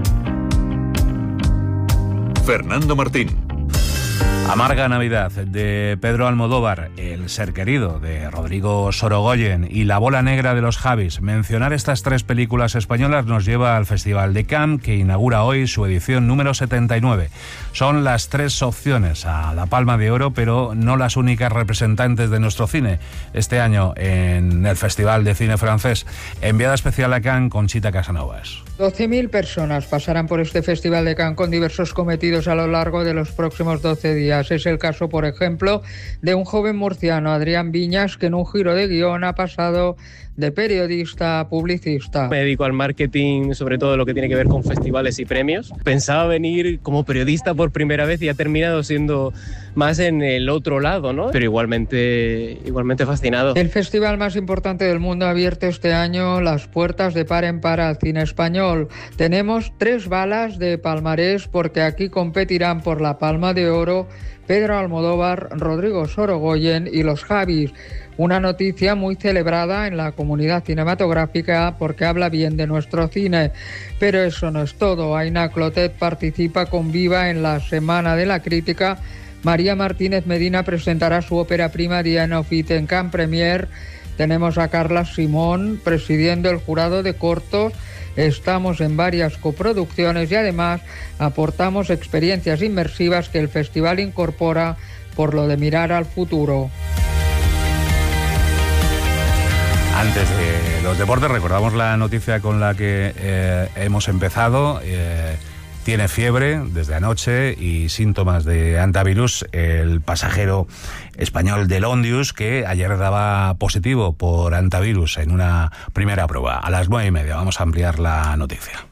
Fernando Martín. Amarga Navidad, de Pedro Almodóvar, El ser querido, de Rodrigo Sorogoyen, y La bola negra, de los Javis. Mencionar estas tres películas españolas nos lleva al Festival de Cannes, que inaugura hoy su edición número 79. Son las tres opciones a la Palma de Oro, pero no las únicas representantes de nuestro cine este año en el Festival de Cine Francés. Enviada especial a Cannes, Conchita Casanovas. 12.000 personas pasarán por este Festival de Cannes con diversos cometidos a lo largo de los próximos 12 días. Es el caso, por ejemplo, de un joven murciano, Adrián Viñas, que en un giro de guión ha pasado de periodista a publicista. Me dedico al marketing, sobre todo lo que tiene que ver con festivales y premios. Pensaba venir como periodista por primera vez y ha terminado siendo más en el otro lado, ¿no? Pero igualmente fascinado. El festival más importante del mundo ha abierto este año las puertas de par en par al cine español. Tenemos 3 balas de palmarés porque aquí competirán por la Palma de Oro Pedro Almodóvar, Rodrigo Sorogoyen y los Javis. Una noticia muy celebrada en la comunidad cinematográfica porque habla bien de nuestro cine. Pero eso no es todo. Aina Clotet participa con Viva en la Semana de la Crítica. María Martínez Medina presentará su ópera prima The End of It en Cannes Premier. Tenemos a Carla Simón presidiendo el jurado de cortos. Estamos en varias coproducciones y además aportamos experiencias inmersivas que el festival incorpora por lo de mirar al futuro. Antes de los deportes, recordamos la noticia con la que hemos empezado. Tiene fiebre desde anoche y síntomas de hantavirus el pasajero español del Ondius, que ayer daba positivo por hantavirus en una primera prueba. A las 9:30 vamos a ampliar la noticia.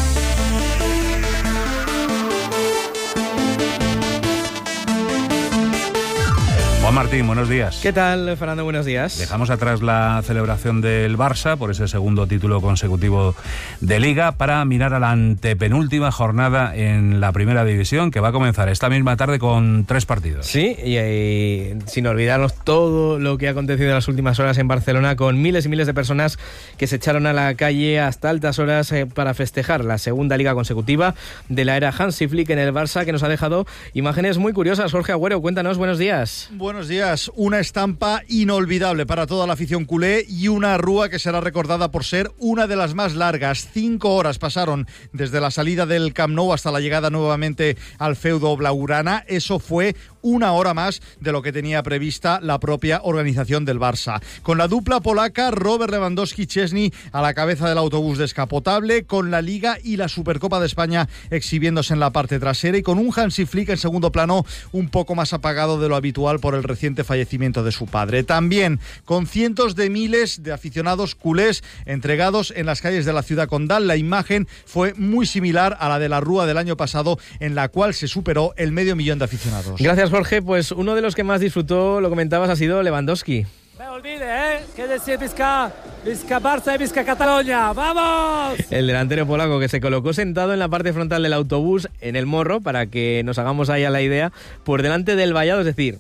Juan Martín, buenos días. ¿Qué tal, Fernando? Buenos días. Dejamos atrás la celebración del Barça por ese segundo título consecutivo de Liga para mirar a la antepenúltima jornada en la Primera División, que va a comenzar esta misma tarde con 3 partidos. Sí, y sin olvidarnos todo lo que ha acontecido en las últimas horas en Barcelona, con miles y miles de personas que se echaron a la calle hasta altas horas para festejar la segunda Liga consecutiva de la era Hansi Flick en el Barça, que nos ha dejado imágenes muy curiosas. Jorge Agüero, cuéntanos, buenos días. Buenos días. Una estampa inolvidable para toda la afición culé y una rúa que será recordada por ser una de las más largas. 5 horas pasaron desde la salida del Camp Nou hasta la llegada nuevamente al feudo blaugrana. Eso fue 1 hora más de lo que tenía prevista la propia organización del Barça. Con la dupla polaca, Robert Lewandowski y Szczesny a la cabeza del autobús descapotable, con la Liga y la Supercopa de España exhibiéndose en la parte trasera y con un Hansi Flick en segundo plano un poco más apagado de lo habitual por el reciente fallecimiento de su padre. También con cientos de miles de aficionados culés entregados en las calles de la ciudad condal. La imagen fue muy similar a la de la Rúa del año pasado, en la cual se superó el 500.000 de aficionados. Gracias, Jorge. Pues uno de los que más disfrutó, lo comentabas, ha sido Lewandowski. olvide, que decir Vizca Barça y Vizca Cataluña. ¡Vamos! El delantero polaco que se colocó sentado en la parte frontal del autobús, en el morro, para que nos hagamos ahí a la idea, por delante del vallado, es decir,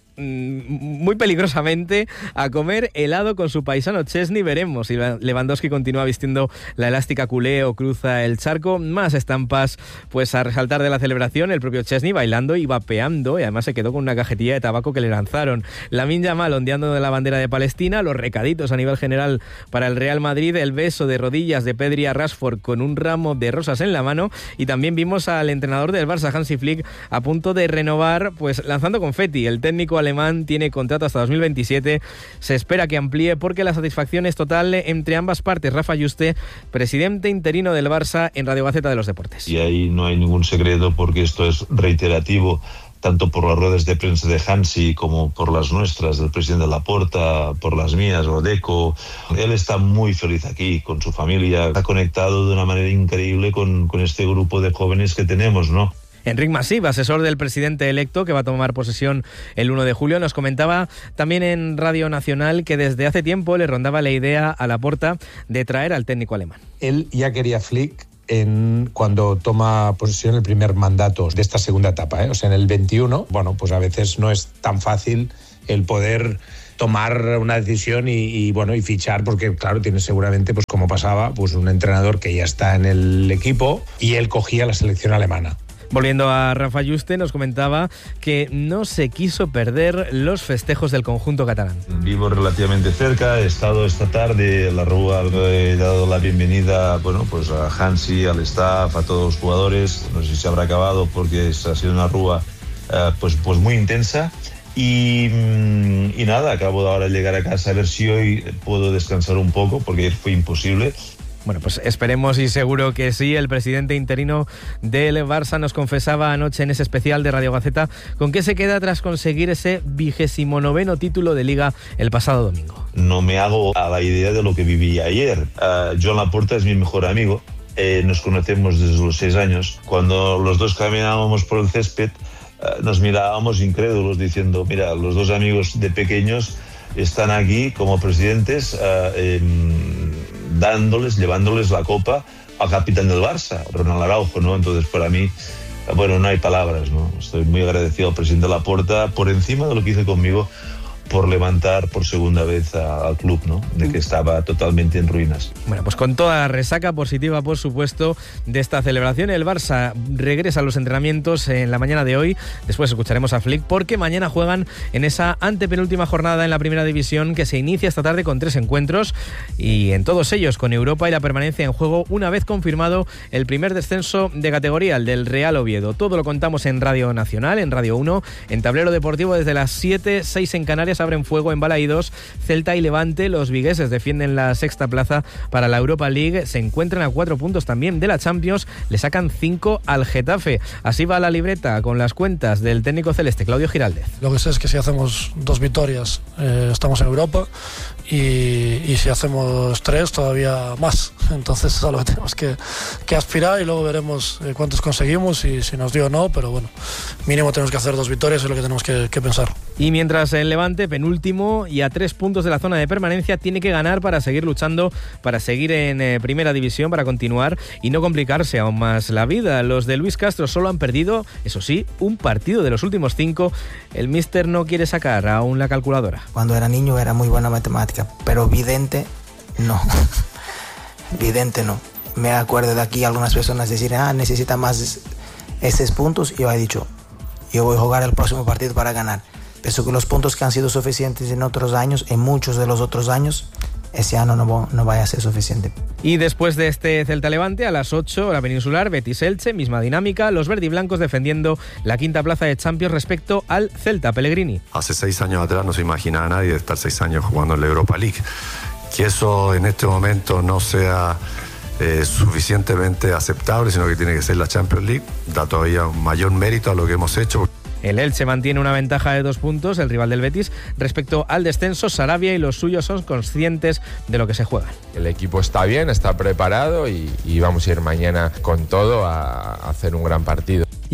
muy peligrosamente, a comer helado con su paisano Chesney. Veremos si Lewandowski continúa vistiendo la elástica culé o cruza el charco. Más estampas pues a resaltar de la celebración, el propio Chesney bailando y vapeando, y además se quedó con una cajetilla de tabaco que le lanzaron. Lamine Yamal ondeando de la bandera de Palestina, los recaditos a nivel general para el Real Madrid, el beso de rodillas de Pedri a Rashford con un ramo de rosas en la mano, y también vimos al entrenador del Barça, Hansi Flick, a punto de renovar, pues lanzando confeti. El técnico alemán tiene contrato hasta 2027, se espera que amplíe porque la satisfacción es total entre ambas partes. Rafa Yuste, presidente interino del Barça, en Radio Gaceta de los Deportes. Y ahí no hay ningún secreto, porque esto es reiterativo tanto por las ruedas de prensa de Hansi como por las nuestras, del presidente Laporta, por las mías, Rodeco. Él está muy feliz aquí, con su familia, ha conectado de una manera increíble con este grupo de jóvenes que tenemos, ¿no? Enric Masip, asesor del presidente electo, que va a tomar posesión el 1 de julio, nos comentaba también en Radio Nacional que desde hace tiempo le rondaba la idea a Laporta de traer al técnico alemán. Él ya quería Flick cuando toma posesión el primer mandato de esta segunda etapa, O sea, en el 21, bueno, pues a veces no es tan fácil el poder tomar una decisión y fichar, porque claro, tiene seguramente, pues como pasaba, pues un entrenador que ya está en el equipo y él cogía la selección alemana. Volviendo a Rafa Yuste, nos comentaba que no se quiso perder los festejos del conjunto catalán. Vivo relativamente cerca, he estado esta tarde en la Rúa, he dado la bienvenida pues a Hansi, al staff, a todos los jugadores. No sé si se habrá acabado porque ha sido una Rúa pues muy intensa. Y nada, acabo de ahora llegar a casa a ver si hoy puedo descansar un poco, porque ayer fue imposible. Bueno, pues esperemos y seguro que sí. El presidente interino del Barça nos confesaba anoche en ese especial de Radio Gaceta con qué se queda tras conseguir ese 29º título de Liga el pasado domingo. No me hago a la idea de lo que viví ayer. Joan Laporta es mi mejor amigo. Nos conocemos desde los 6 años. Cuando los dos caminábamos por el césped, nos mirábamos incrédulos diciendo, mira, los dos amigos de pequeños están aquí como presidentes llevándoles la copa al capitán del Barça, Ronald Araujo, ¿no? Entonces, para mí, no hay palabras, ¿no? Estoy muy agradecido al presidente Laporta por encima de lo que hizo conmigo, por levantar por segunda vez al club, ¿no? De que estaba totalmente en ruinas. Bueno, pues con toda la resaca positiva, por supuesto, de esta celebración, el Barça regresa a los entrenamientos en la mañana de hoy. Después escucharemos a Flick, porque mañana juegan en esa antepenúltima jornada en la Primera División, que se inicia esta tarde con 3 encuentros, y en todos ellos con Europa y la permanencia en juego, una vez confirmado el primer descenso de categoría, el del Real Oviedo. Todo lo contamos en Radio Nacional, en Radio 1, en Tablero Deportivo desde las 7, 6 en Canarias. Abren fuego en Balaídos, Celta y Levante. Los vigueses defienden la 6ª plaza para la Europa League. Se encuentran a 4 puntos también de la Champions. Le sacan 5 al Getafe. Así va la libreta con las cuentas del técnico celeste, Claudio Giraldez. Lo que sé es que si hacemos 2 victorias estamos en Europa, y si hacemos 3 todavía más. Entonces es a lo que tenemos que aspirar, y luego veremos cuántos conseguimos y si nos dio o no, pero bueno, mínimo tenemos que hacer 2 victorias, es lo que tenemos que pensar. Y mientras el Levante, penúltimo y a 3 puntos de la zona de permanencia, tiene que ganar para seguir luchando, para seguir en Primera División, para continuar y no complicarse aún más la vida. Los de Luis Castro solo han perdido, eso sí, un partido de los últimos 5. El míster no quiere sacar aún la calculadora. Cuando era niño era muy buena matemática, pero vidente no. Vidente no. Me acuerdo de aquí algunas personas decir, necesita más esos puntos, y yo he dicho, yo voy a jugar el próximo partido para ganar. Pienso que los puntos que han sido suficientes en otros años, en muchos de los otros años, ese año no vaya a ser suficiente. Y después de este Celta Levante, a las 8, la Peninsular, Betis Elche, misma dinámica, los verdiblancos defendiendo la 5ª plaza de Champions respecto al Celta Pellegrini. Hace 6 años atrás no se imaginaba nadie de estar 6 años jugando en la Europa League. Que eso en este momento no sea suficientemente aceptable, sino que tiene que ser la Champions League, da todavía un mayor mérito a lo que hemos hecho. El Elche mantiene una ventaja de 2 puntos, el rival del Betis, respecto al descenso. Sarabia y los suyos son conscientes de lo que se juegan. El equipo está bien, está preparado y vamos a ir mañana con todo a hacer un gran partido. Y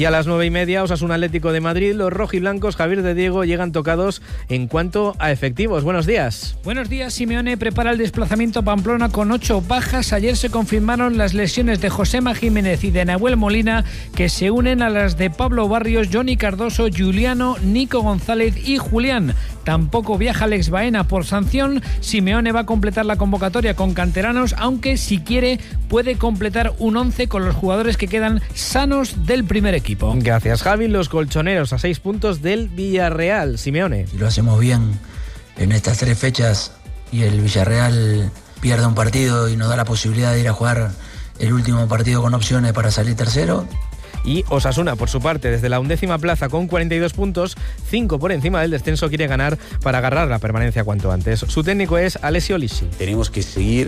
Y a las 9:30, Osasuna Atlético de Madrid. Los rojiblancos, Javier de Diego, llegan tocados en cuanto a efectivos. Buenos días. Buenos días. Simeone prepara el desplazamiento a Pamplona con 8 bajas. Ayer se confirmaron las lesiones de Josema Jiménez y de Nahuel Molina, que se unen a las de Pablo Barrios, Johnny Cardoso, Juliano, Nico González y Julián. Tampoco viaja Alex Baena por sanción. Simeone va a completar la convocatoria con canteranos, aunque si quiere puede completar un 11 con los jugadores que quedan sanos del primer equipo. Gracias, Javi. Los colchoneros a 6 puntos del Villarreal. Simeone. Si lo hacemos bien en estas 3 fechas y el Villarreal pierde un partido y nos da la posibilidad de ir a jugar el último partido con opciones para salir tercero. Y Osasuna, por su parte, desde la 11ª plaza con 42 puntos, 5 por encima del descenso, quiere ganar para agarrar la permanencia cuanto antes. Su técnico es Alessio Lissi. Tenemos que seguir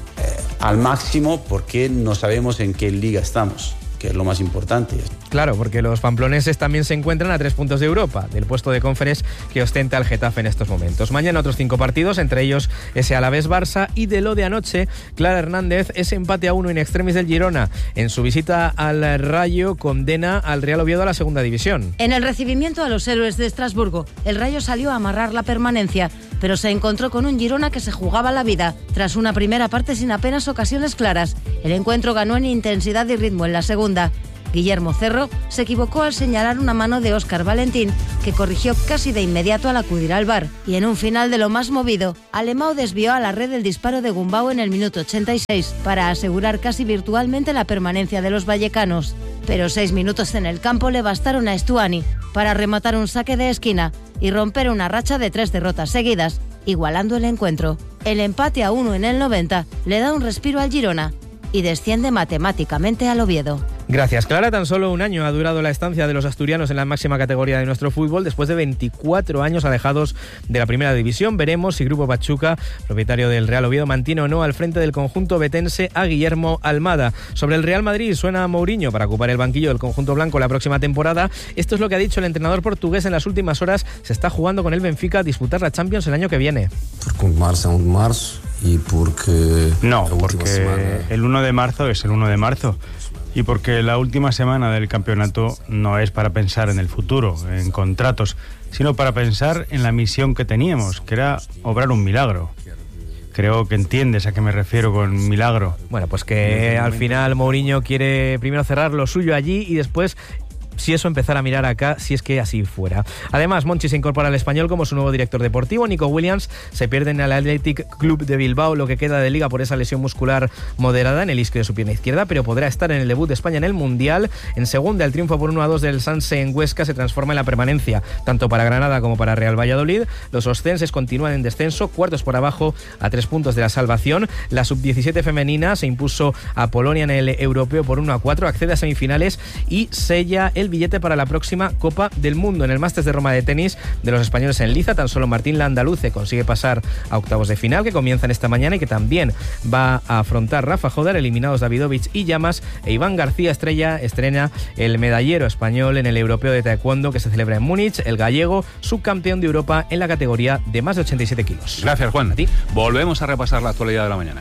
al máximo porque no sabemos en qué liga estamos, que es lo más importante. Claro, porque los pamploneses también se encuentran a 3 puntos de Europa, del puesto de Conference que ostenta el Getafe en estos momentos. Mañana otros 5 partidos, entre ellos ese Alavés-Barça, y de lo de anoche, Clara Hernández, ese empate a 1 in extremis del Girona en su visita al Rayo condena al Real Oviedo a la segunda división. En el recibimiento a los héroes de Estrasburgo, el Rayo salió a amarrar la permanencia, pero se encontró con un Girona que se jugaba la vida. Tras una primera parte sin apenas ocasiones claras, el encuentro ganó en intensidad y ritmo en la segunda. Guillermo Cerro se equivocó al señalar una mano de Óscar Valentín, que corrigió casi de inmediato al acudir al VAR. Y en un final de lo más movido, Alemão desvió a la red el disparo de Gumbau en el minuto 86 para asegurar casi virtualmente la permanencia de los vallecanos. Pero 6 minutos en el campo le bastaron a Stuani para rematar un saque de esquina y romper una racha de 3 derrotas seguidas, igualando el encuentro. El empate a 1 en el 90 le da un respiro al Girona y desciende matemáticamente al Oviedo. Gracias, Clara. Tan solo un año ha durado la estancia de los asturianos en la máxima categoría de nuestro fútbol, después de 24 años alejados de la primera división. Veremos si Grupo Pachuca, propietario del Real Oviedo, mantiene o no al frente del conjunto betense a Guillermo Almada. Sobre el Real Madrid, suena Mourinho para ocupar el banquillo del conjunto blanco la próxima temporada. Esto es lo que ha dicho el entrenador portugués en las últimas horas. Se está jugando con el Benfica a disputar la Champions el año que viene. Porque un marzo es un marzo y porque... No, porque el 1 de marzo es el 1 de marzo. Y porque la última semana del campeonato no es para pensar en el futuro, en contratos, sino para pensar en la misión que teníamos, que era obrar un milagro. Creo que entiendes a qué me refiero con milagro. Bueno, pues que al final Mourinho quiere primero cerrar lo suyo allí y después, si eso, empezar a mirar acá, si es que así fuera. Además, Monchi se incorpora al Español como su nuevo director deportivo. Nico Williams se pierde en el Athletic Club de Bilbao lo que queda de liga por esa lesión muscular moderada en el isquio de su pierna izquierda, pero podrá estar en el debut de España en el Mundial. En segunda, el triunfo por 1-2 del Sanse en Huesca se transforma en la permanencia, tanto para Granada como para Real Valladolid. Los oscenses continúan en descenso, cuartos por abajo, a 3 puntos de la salvación. La sub-17 femenina se impuso a Polonia en el europeo por 1-4, accede a semifinales y sella el billete para la próxima Copa del Mundo. En el Masters de Roma de tenis de los españoles en liza, tan solo Martín Landaluce consigue pasar a octavos de final, que comienzan esta mañana y que también va a afrontar Rafa Jodar, eliminados Davidovich y Llamas, e Iván García estrena el medallero español en el europeo de taekwondo que se celebra en Múnich, el gallego subcampeón de Europa en la categoría de más de 87 kilos. Gracias, Juan. ¿A ti? Volvemos a repasar la actualidad de la mañana.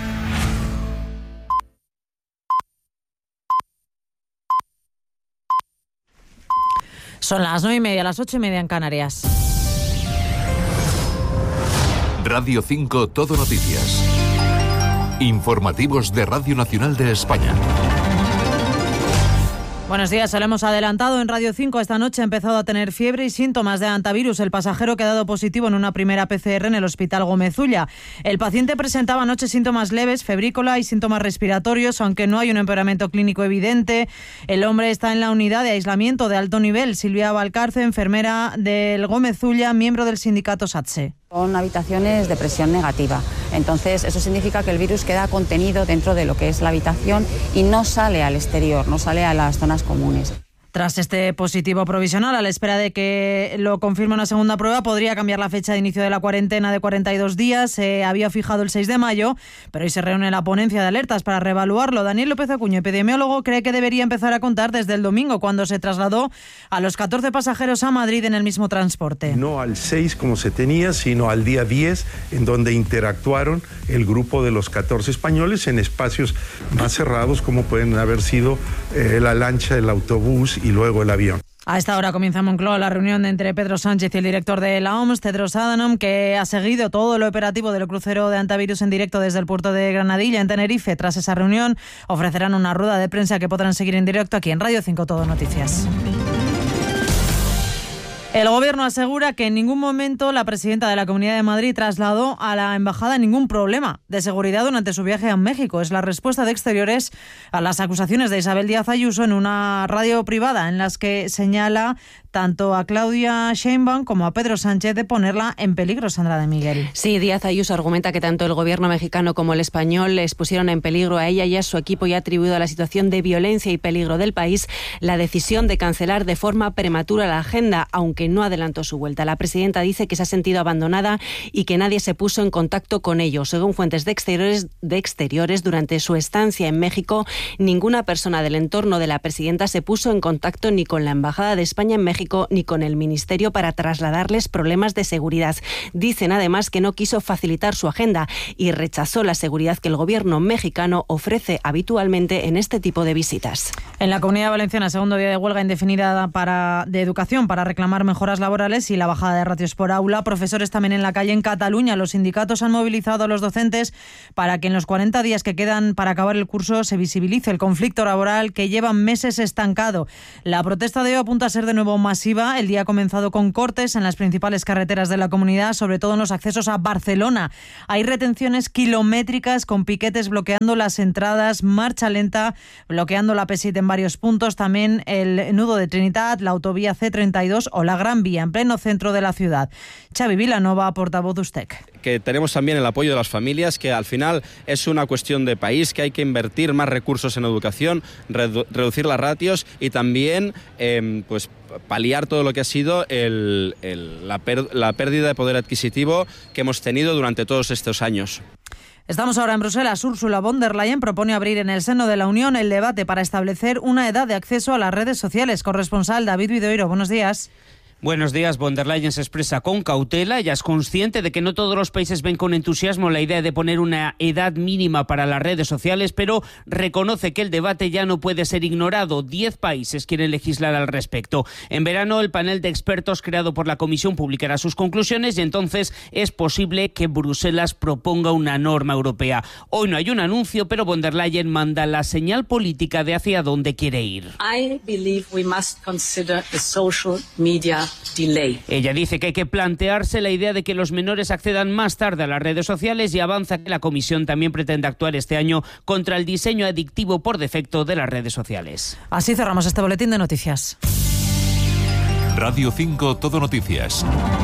Son las 9:30, las 8:30 en Canarias. Radio 5 Todo Noticias. Informativos de Radio Nacional de España. Buenos días, se lo hemos adelantado en Radio 5. Esta noche ha empezado a tener fiebre y síntomas de hantavirus el pasajero que ha dado positivo en una primera PCR en el Hospital Gómez Ulla. El paciente presentaba anoche síntomas leves, febrícola y síntomas respiratorios, aunque no hay un empeoramiento clínico evidente. El hombre está en la unidad de aislamiento de alto nivel. Silvia Valcarce, enfermera del Gómez Ulla, miembro del sindicato SATSE. Son habitaciones de presión negativa, entonces eso significa que el virus queda contenido dentro de lo que es la habitación y no sale al exterior, no sale a las zonas comunes. Tras este positivo provisional, a la espera de que lo confirme una segunda prueba, podría cambiar la fecha de inicio de la cuarentena de 42 días. Se había fijado el 6 de mayo, pero hoy se reúne la ponencia de alertas para reevaluarlo. Daniel López Acuño, epidemiólogo, cree que debería empezar a contar desde el domingo, cuando se trasladó a los 14 pasajeros a Madrid en el mismo transporte. No al 6 como se tenía, sino al día 10, en donde interactuaron el grupo de los 14 españoles en espacios más cerrados, como pueden haber sido la lancha, el autobús y luego el avión. A esta hora comienza en Moncloa la reunión entre Pedro Sánchez y el director de la OMS, Tedros Adhanom, que ha seguido todo lo operativo del crucero de Antivirus en directo desde el puerto de Granadilla, en Tenerife. Tras esa reunión, ofrecerán una rueda de prensa que podrán seguir en directo aquí en Radio 5 Todo Noticias. El Gobierno asegura que en ningún momento la presidenta de la Comunidad de Madrid trasladó a la embajada ningún problema de seguridad durante su viaje a México. Es la respuesta de Exteriores a las acusaciones de Isabel Díaz Ayuso en una radio privada en las que señala tanto a Claudia Sheinbaum como a Pedro Sánchez de ponerla en peligro. Sandra de Miguel. Sí, Díaz Ayuso argumenta que tanto el Gobierno mexicano como el español les pusieron en peligro a ella y a su equipo y ha atribuido a la situación de violencia y peligro del país la decisión de cancelar de forma prematura la agenda, aunque no adelantó su vuelta. La presidenta dice que se ha sentido abandonada y que nadie se puso en contacto con ellos. Según fuentes de exteriores, durante su estancia en México, ninguna persona del entorno de la presidenta se puso en contacto ni con la Embajada de España en México ni con el Ministerio para trasladarles problemas de seguridad. Dicen además que no quiso facilitar su agenda y rechazó la seguridad que el Gobierno mexicano ofrece habitualmente en este tipo de visitas. En la Comunidad Valenciana, segundo día de huelga indefinida de educación para reclamar mejoras laborales y la bajada de ratios por aula. Profesores también en la calle en Cataluña. Los sindicatos han movilizado a los docentes para que en los 40 días que quedan para acabar el curso se visibilice el conflicto laboral que lleva meses estancado. La protesta de hoy apunta a ser de nuevo masiva. El día ha comenzado con cortes en las principales carreteras de la comunidad, sobre todo en los accesos a Barcelona. Hay retenciones kilométricas con piquetes bloqueando las entradas, marcha lenta bloqueando la P7 en varios puntos, también el nudo de Trinitat, la autovía C32 o la Gran Vía en pleno centro de la ciudad. Xavi Vilanova, portavoz de USTEC. Que tenemos también el apoyo de las familias, que al final es una cuestión de país, que hay que invertir más recursos en educación, reducir las ratios y también pues paliar todo lo que ha sido la pérdida de poder adquisitivo que hemos tenido durante todos estos años. Estamos ahora en Bruselas. Ursula von der Leyen propone abrir en el seno de la Unión el debate para establecer una edad de acceso a las redes sociales. Corresponsal David Vidoiro, buenos días. Buenos días. Von der Leyen se expresa con cautela. Ella es consciente de que no todos los países ven con entusiasmo la idea de poner una edad mínima para las redes sociales, pero reconoce que el debate ya no puede ser ignorado. 10 países quieren legislar al respecto. En verano, el panel de expertos creado por la Comisión publicará sus conclusiones y entonces es posible que Bruselas proponga una norma europea. Hoy no hay un anuncio, pero von der Leyen manda la señal política de hacia dónde quiere ir. I believe we must consider the social media delay. Ella dice que hay que plantearse la idea de que los menores accedan más tarde a las redes sociales y avanza que la Comisión también pretende actuar este año contra el diseño adictivo por defecto de las redes sociales. Así cerramos este boletín de noticias. Radio 5 Todo Noticias.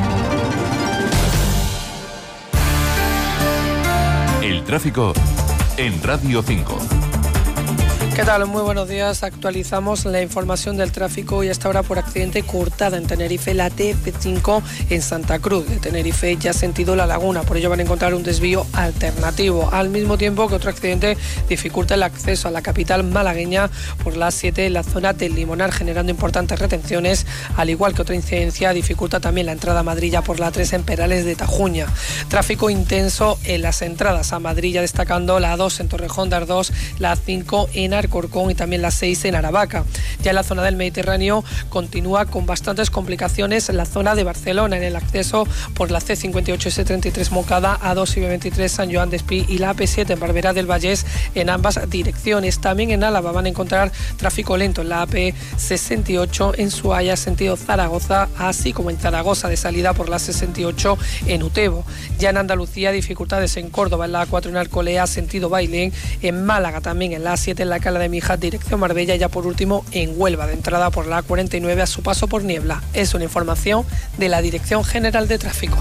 El tráfico en Radio 5. ¿Qué tal? Muy buenos días. Actualizamos la información del tráfico y hasta ahora por accidente cortada en Tenerife la TP5 en Santa Cruz de Tenerife, ya sentido La Laguna. Por ello van a encontrar un desvío alternativo. Al mismo tiempo que otro accidente dificulta el acceso a la capital malagueña por la 7 en la zona del Limonar, generando importantes retenciones, al igual que otra incidencia dificulta también la entrada a Madrid por la 3 en Perales de Tajuña. Tráfico intenso en las entradas a Madrid, destacando la 2 en Torrejón de Ardoz, la 5 en Corcón y también la 6 en Aravaca. Ya en la zona del Mediterráneo continúa con bastantes complicaciones en la zona de Barcelona, en el acceso por la C58 S33 Moncada, A2 y B23 San Joan d'Espí y la AP7 en Barberá del Vallès en ambas direcciones. También en Álava van a encontrar tráfico lento en la AP68 en Suaya sentido Zaragoza, así como en Zaragoza de salida por la 68 en Utebo. Ya en Andalucía dificultades en Córdoba en la A4 en Alcolea sentido Bailén, en Málaga también en la A7 en la Cala de Mijas dirección Marbella y ya por último en Huelva de entrada por la A49 a su paso por Niebla. Es una información de la Dirección General de Tráfico.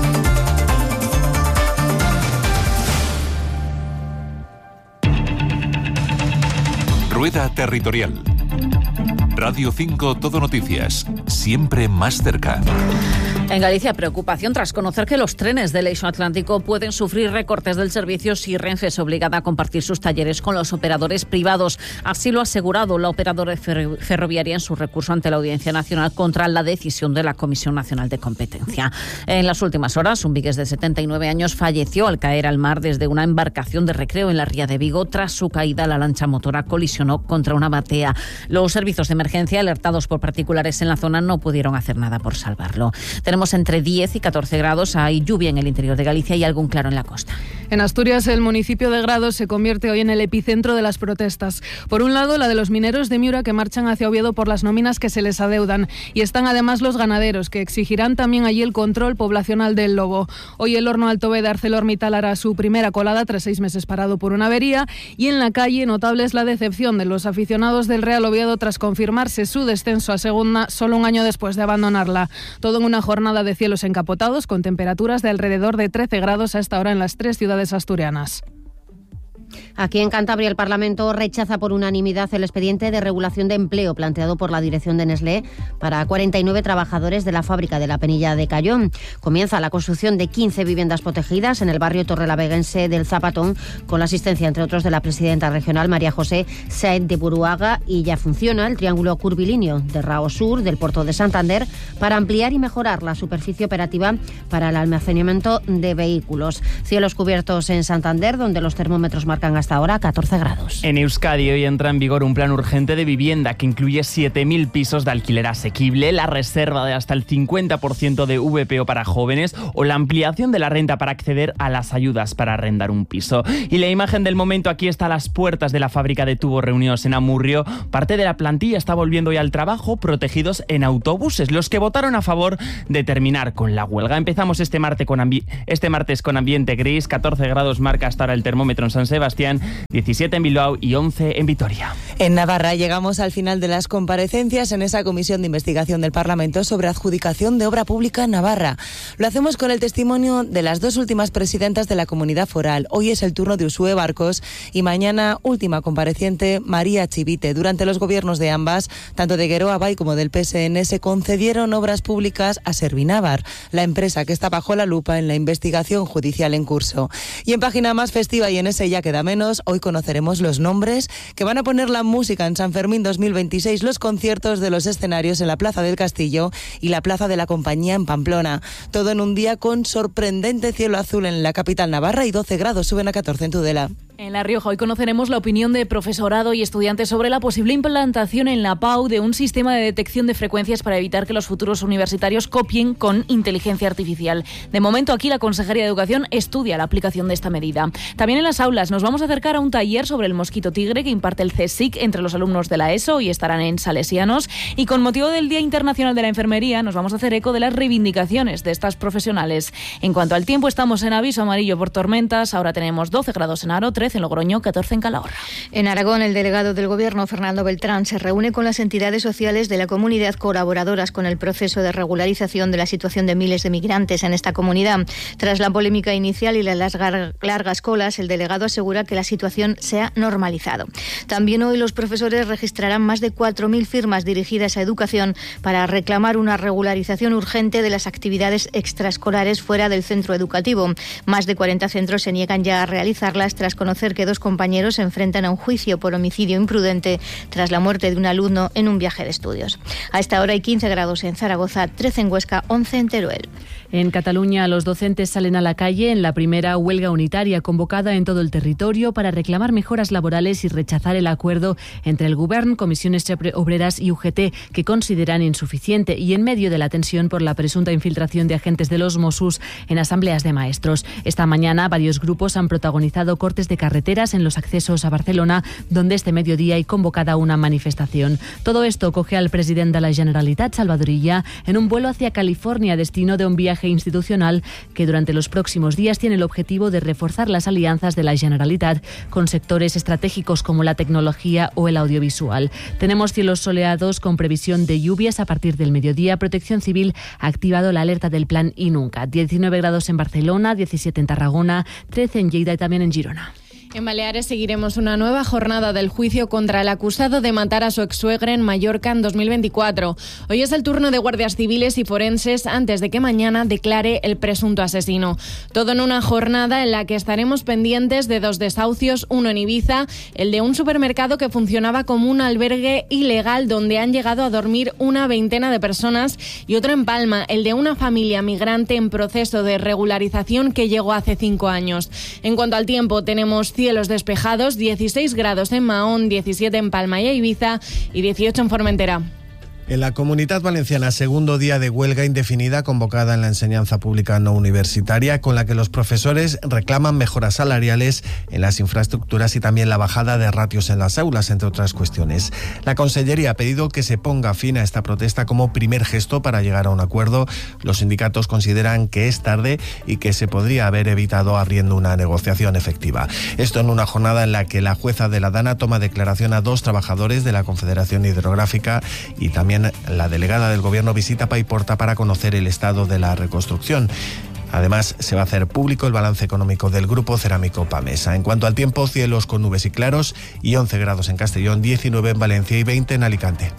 Rueda Territorial. Radio 5 Todo Noticias, siempre más cerca. En Galicia, preocupación tras conocer que los trenes del Eixo Atlántico pueden sufrir recortes del servicio si Renfe es obligada a compartir sus talleres con los operadores privados. Así lo ha asegurado la operadora ferroviaria en su recurso ante la Audiencia Nacional contra la decisión de la Comisión Nacional de Competencia. En las últimas horas, un vigués de 79 años falleció al caer al mar desde una embarcación de recreo en la ría de Vigo. Tras su caída, la lancha motora colisionó contra una batea. Los servicios de emergencia, alertados por particulares en la zona, no pudieron hacer nada por salvarlo. Tenemos entre 10 y 14 grados, hay lluvia en el interior de Galicia y algún claro en la costa. En Asturias, el municipio de Grados se convierte hoy en el epicentro de las protestas. Por un lado, la de los mineros de Miura que marchan hacia Oviedo por las nóminas que se les adeudan. Y están además los ganaderos, que exigirán también allí el control poblacional del lobo. Hoy el horno Altobe de ArcelorMittal hará su primera colada tras 6 meses parado por una avería. Y en la calle, notable es la decepción de los aficionados del Real Oviedo tras confirmarse su descenso a segunda solo un año después de abandonarla. Todo en una jornada de cielos encapotados con temperaturas de alrededor de 13 grados a esta hora en las 3 ciudades asturianas. Aquí en Cantabria, el Parlamento rechaza por unanimidad el expediente de regulación de empleo planteado por la dirección de Nestlé para 49 trabajadores de la fábrica de la Penilla de Cayón. Comienza la construcción de 15 viviendas protegidas en el barrio torrelaveguense del Zapatón, con la asistencia, entre otros, de la presidenta regional María José Sáenz de Buruaga, y ya funciona el triángulo curvilíneo de Rao Sur del puerto de Santander para ampliar y mejorar la superficie operativa para el almacenamiento de vehículos. Cielos cubiertos en Santander, donde los termómetros marcan hasta ahora 14 grados. En Euskadi hoy entra en vigor un plan urgente de vivienda que incluye 7.000 pisos de alquiler asequible, la reserva de hasta el 50% de VPO para jóvenes o la ampliación de la renta para acceder a las ayudas para arrendar un piso. Y la imagen del momento aquí está a las puertas de la fábrica de tubos reunidos en Amurrio. Parte de la plantilla está volviendo hoy al trabajo, protegidos en autobuses, los que votaron a favor de terminar con la huelga. Empezamos este martes con ambiente gris, 14 grados marca hasta ahora el termómetro en San Sebastián, 17 en Bilbao y 11 en Vitoria. En Navarra llegamos al final de las comparecencias en esa comisión de investigación del Parlamento sobre adjudicación de obra pública en Navarra. Lo hacemos con el testimonio de las 2 últimas presidentas de la comunidad foral. Hoy es el turno de Uxue Barcos y mañana última compareciente María Chivite. Durante los gobiernos de ambas, tanto de Geroa Bai como del PSN, se concedieron obras públicas a Servinavar, la empresa que está bajo la lupa en la investigación judicial en curso. Y en página más festiva y en ese ya queda menos, hoy conoceremos los nombres que van a poner la música en San Fermín 2026, los conciertos de los escenarios en la Plaza del Castillo y la Plaza de la Compañía en Pamplona. Todo en un día con sorprendente cielo azul en la capital navarra y 12 grados, suben a 14 en Tudela. En La Rioja hoy conoceremos la opinión de profesorado y estudiantes sobre la posible implantación en la PAU de un sistema de detección de frecuencias para evitar que los futuros universitarios copien con inteligencia artificial. De momento aquí la Consejería de Educación estudia la aplicación de esta medida. También en las aulas nos vamos a acercar a un taller sobre el mosquito tigre que imparte el CSIC entre los alumnos de la ESO y estarán en Salesianos. Y con motivo del Día Internacional de la Enfermería nos vamos a hacer eco de las reivindicaciones de estas profesionales. En cuanto al tiempo, estamos en aviso amarillo por tormentas. Ahora tenemos 12 grados en Aro, 13 en Logroño, 14 en Calahorra. En Aragón, el delegado del Gobierno, Fernando Beltrán, se reúne con las entidades sociales de la comunidad colaboradoras con el proceso de regularización de la situación de miles de migrantes en esta comunidad. Tras la polémica inicial y las largas colas, el delegado asegura que la situación se ha normalizado. También hoy los profesores registrarán más de 4.000 firmas dirigidas a educación para reclamar una regularización urgente de las actividades extraescolares fuera del centro educativo. Más de 40 centros se niegan ya a realizarlas tras conocer que 2 compañeros se enfrentan a un juicio por homicidio imprudente tras la muerte de un alumno en un viaje de estudios. A esta hora hay 15 grados en Zaragoza, 13 en Huesca, 11 en Teruel. En Cataluña, los docentes salen a la calle en la primera huelga unitaria convocada en todo el territorio para reclamar mejoras laborales y rechazar el acuerdo entre el Govern, Comisiones Obreras y UGT, que consideran insuficiente, y en medio de la tensión por la presunta infiltración de agentes de los Mossos en asambleas de maestros. Esta mañana, varios grupos han protagonizado cortes de carreteras en los accesos a Barcelona, donde este mediodía hay convocada una manifestación. Todo esto coge al presidente de la Generalitat, Salvador Illa, en un vuelo hacia California, destino de un viaje institucional que durante los próximos días tiene el objetivo de reforzar las alianzas de la Generalitat con sectores estratégicos como la tecnología o el audiovisual. Tenemos cielos soleados con previsión de lluvias a partir del mediodía. Protección Civil ha activado la alerta del plan INUNCA. 19 grados en Barcelona, 17 en Tarragona, 13 en Lleida y también en Girona. En Baleares seguiremos una nueva jornada del juicio contra el acusado de matar a su exsuegra en Mallorca en 2024. Hoy es el turno de guardias civiles y forenses antes de que mañana declare el presunto asesino. Todo en una jornada en la que estaremos pendientes de 2 desahucios, uno en Ibiza, el de un supermercado que funcionaba como un albergue ilegal donde han llegado a dormir una veintena de personas, y otro en Palma, el de una familia migrante en proceso de regularización que llegó hace 5 años. En cuanto al tiempo, tenemos cielos despejados, 16 grados en Mahón, 17 en Palma y Ibiza y 18 en Formentera. En la Comunidad Valenciana, segundo día de huelga indefinida convocada en la enseñanza pública no universitaria, con la que los profesores reclaman mejoras salariales en las infraestructuras y también la bajada de ratios en las aulas, entre otras cuestiones. La Consellería ha pedido que se ponga fin a esta protesta como primer gesto para llegar a un acuerdo. Los sindicatos consideran que es tarde y que se podría haber evitado abriendo una negociación efectiva. Esto en una jornada en la que la jueza de la Dana toma declaración a 2 trabajadores de la Confederación Hidrográfica, y también la delegada del Gobierno visita Paiporta para conocer el estado de la reconstrucción. Además, se va a hacer público el balance económico del Grupo Cerámico Pamesa. En cuanto al tiempo, cielos con nubes y claros y 11 grados en Castellón, 19 en Valencia y 20 en Alicante.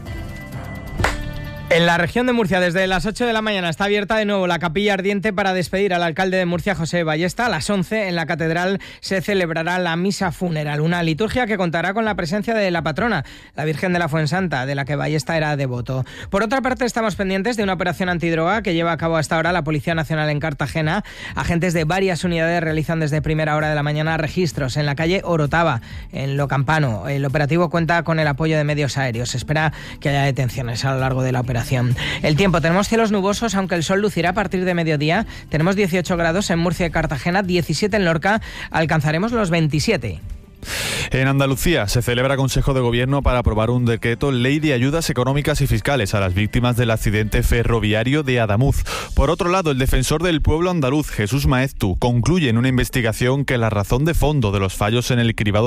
En la región de Murcia, desde las 8 de la mañana está abierta de nuevo la capilla ardiente para despedir al alcalde de Murcia, José Ballesta. A las 11 en la catedral se celebrará la misa funeral, una liturgia que contará con la presencia de la patrona, la Virgen de la Fuensanta, de la que Ballesta era devoto. Por otra parte, estamos pendientes de una operación antidroga que lleva a cabo hasta ahora la Policía Nacional en Cartagena. Agentes de varias unidades realizan desde primera hora de la mañana registros en la calle Orotava, en Lo Campano. El operativo cuenta con el apoyo de medios aéreos. Se espera que haya detenciones a lo largo de la operación. El tiempo, tenemos cielos nubosos, aunque el sol lucirá a partir de mediodía. Tenemos 18 grados en Murcia y Cartagena, 17 en Lorca, alcanzaremos los 27. En Andalucía se celebra Consejo de Gobierno para aprobar un decreto ley de ayudas económicas y fiscales a las víctimas del accidente ferroviario de Adamuz. Por otro lado, el defensor del pueblo andaluz, Jesús Maeztu, concluye en una investigación que la razón de fondo de los fallos en el cribado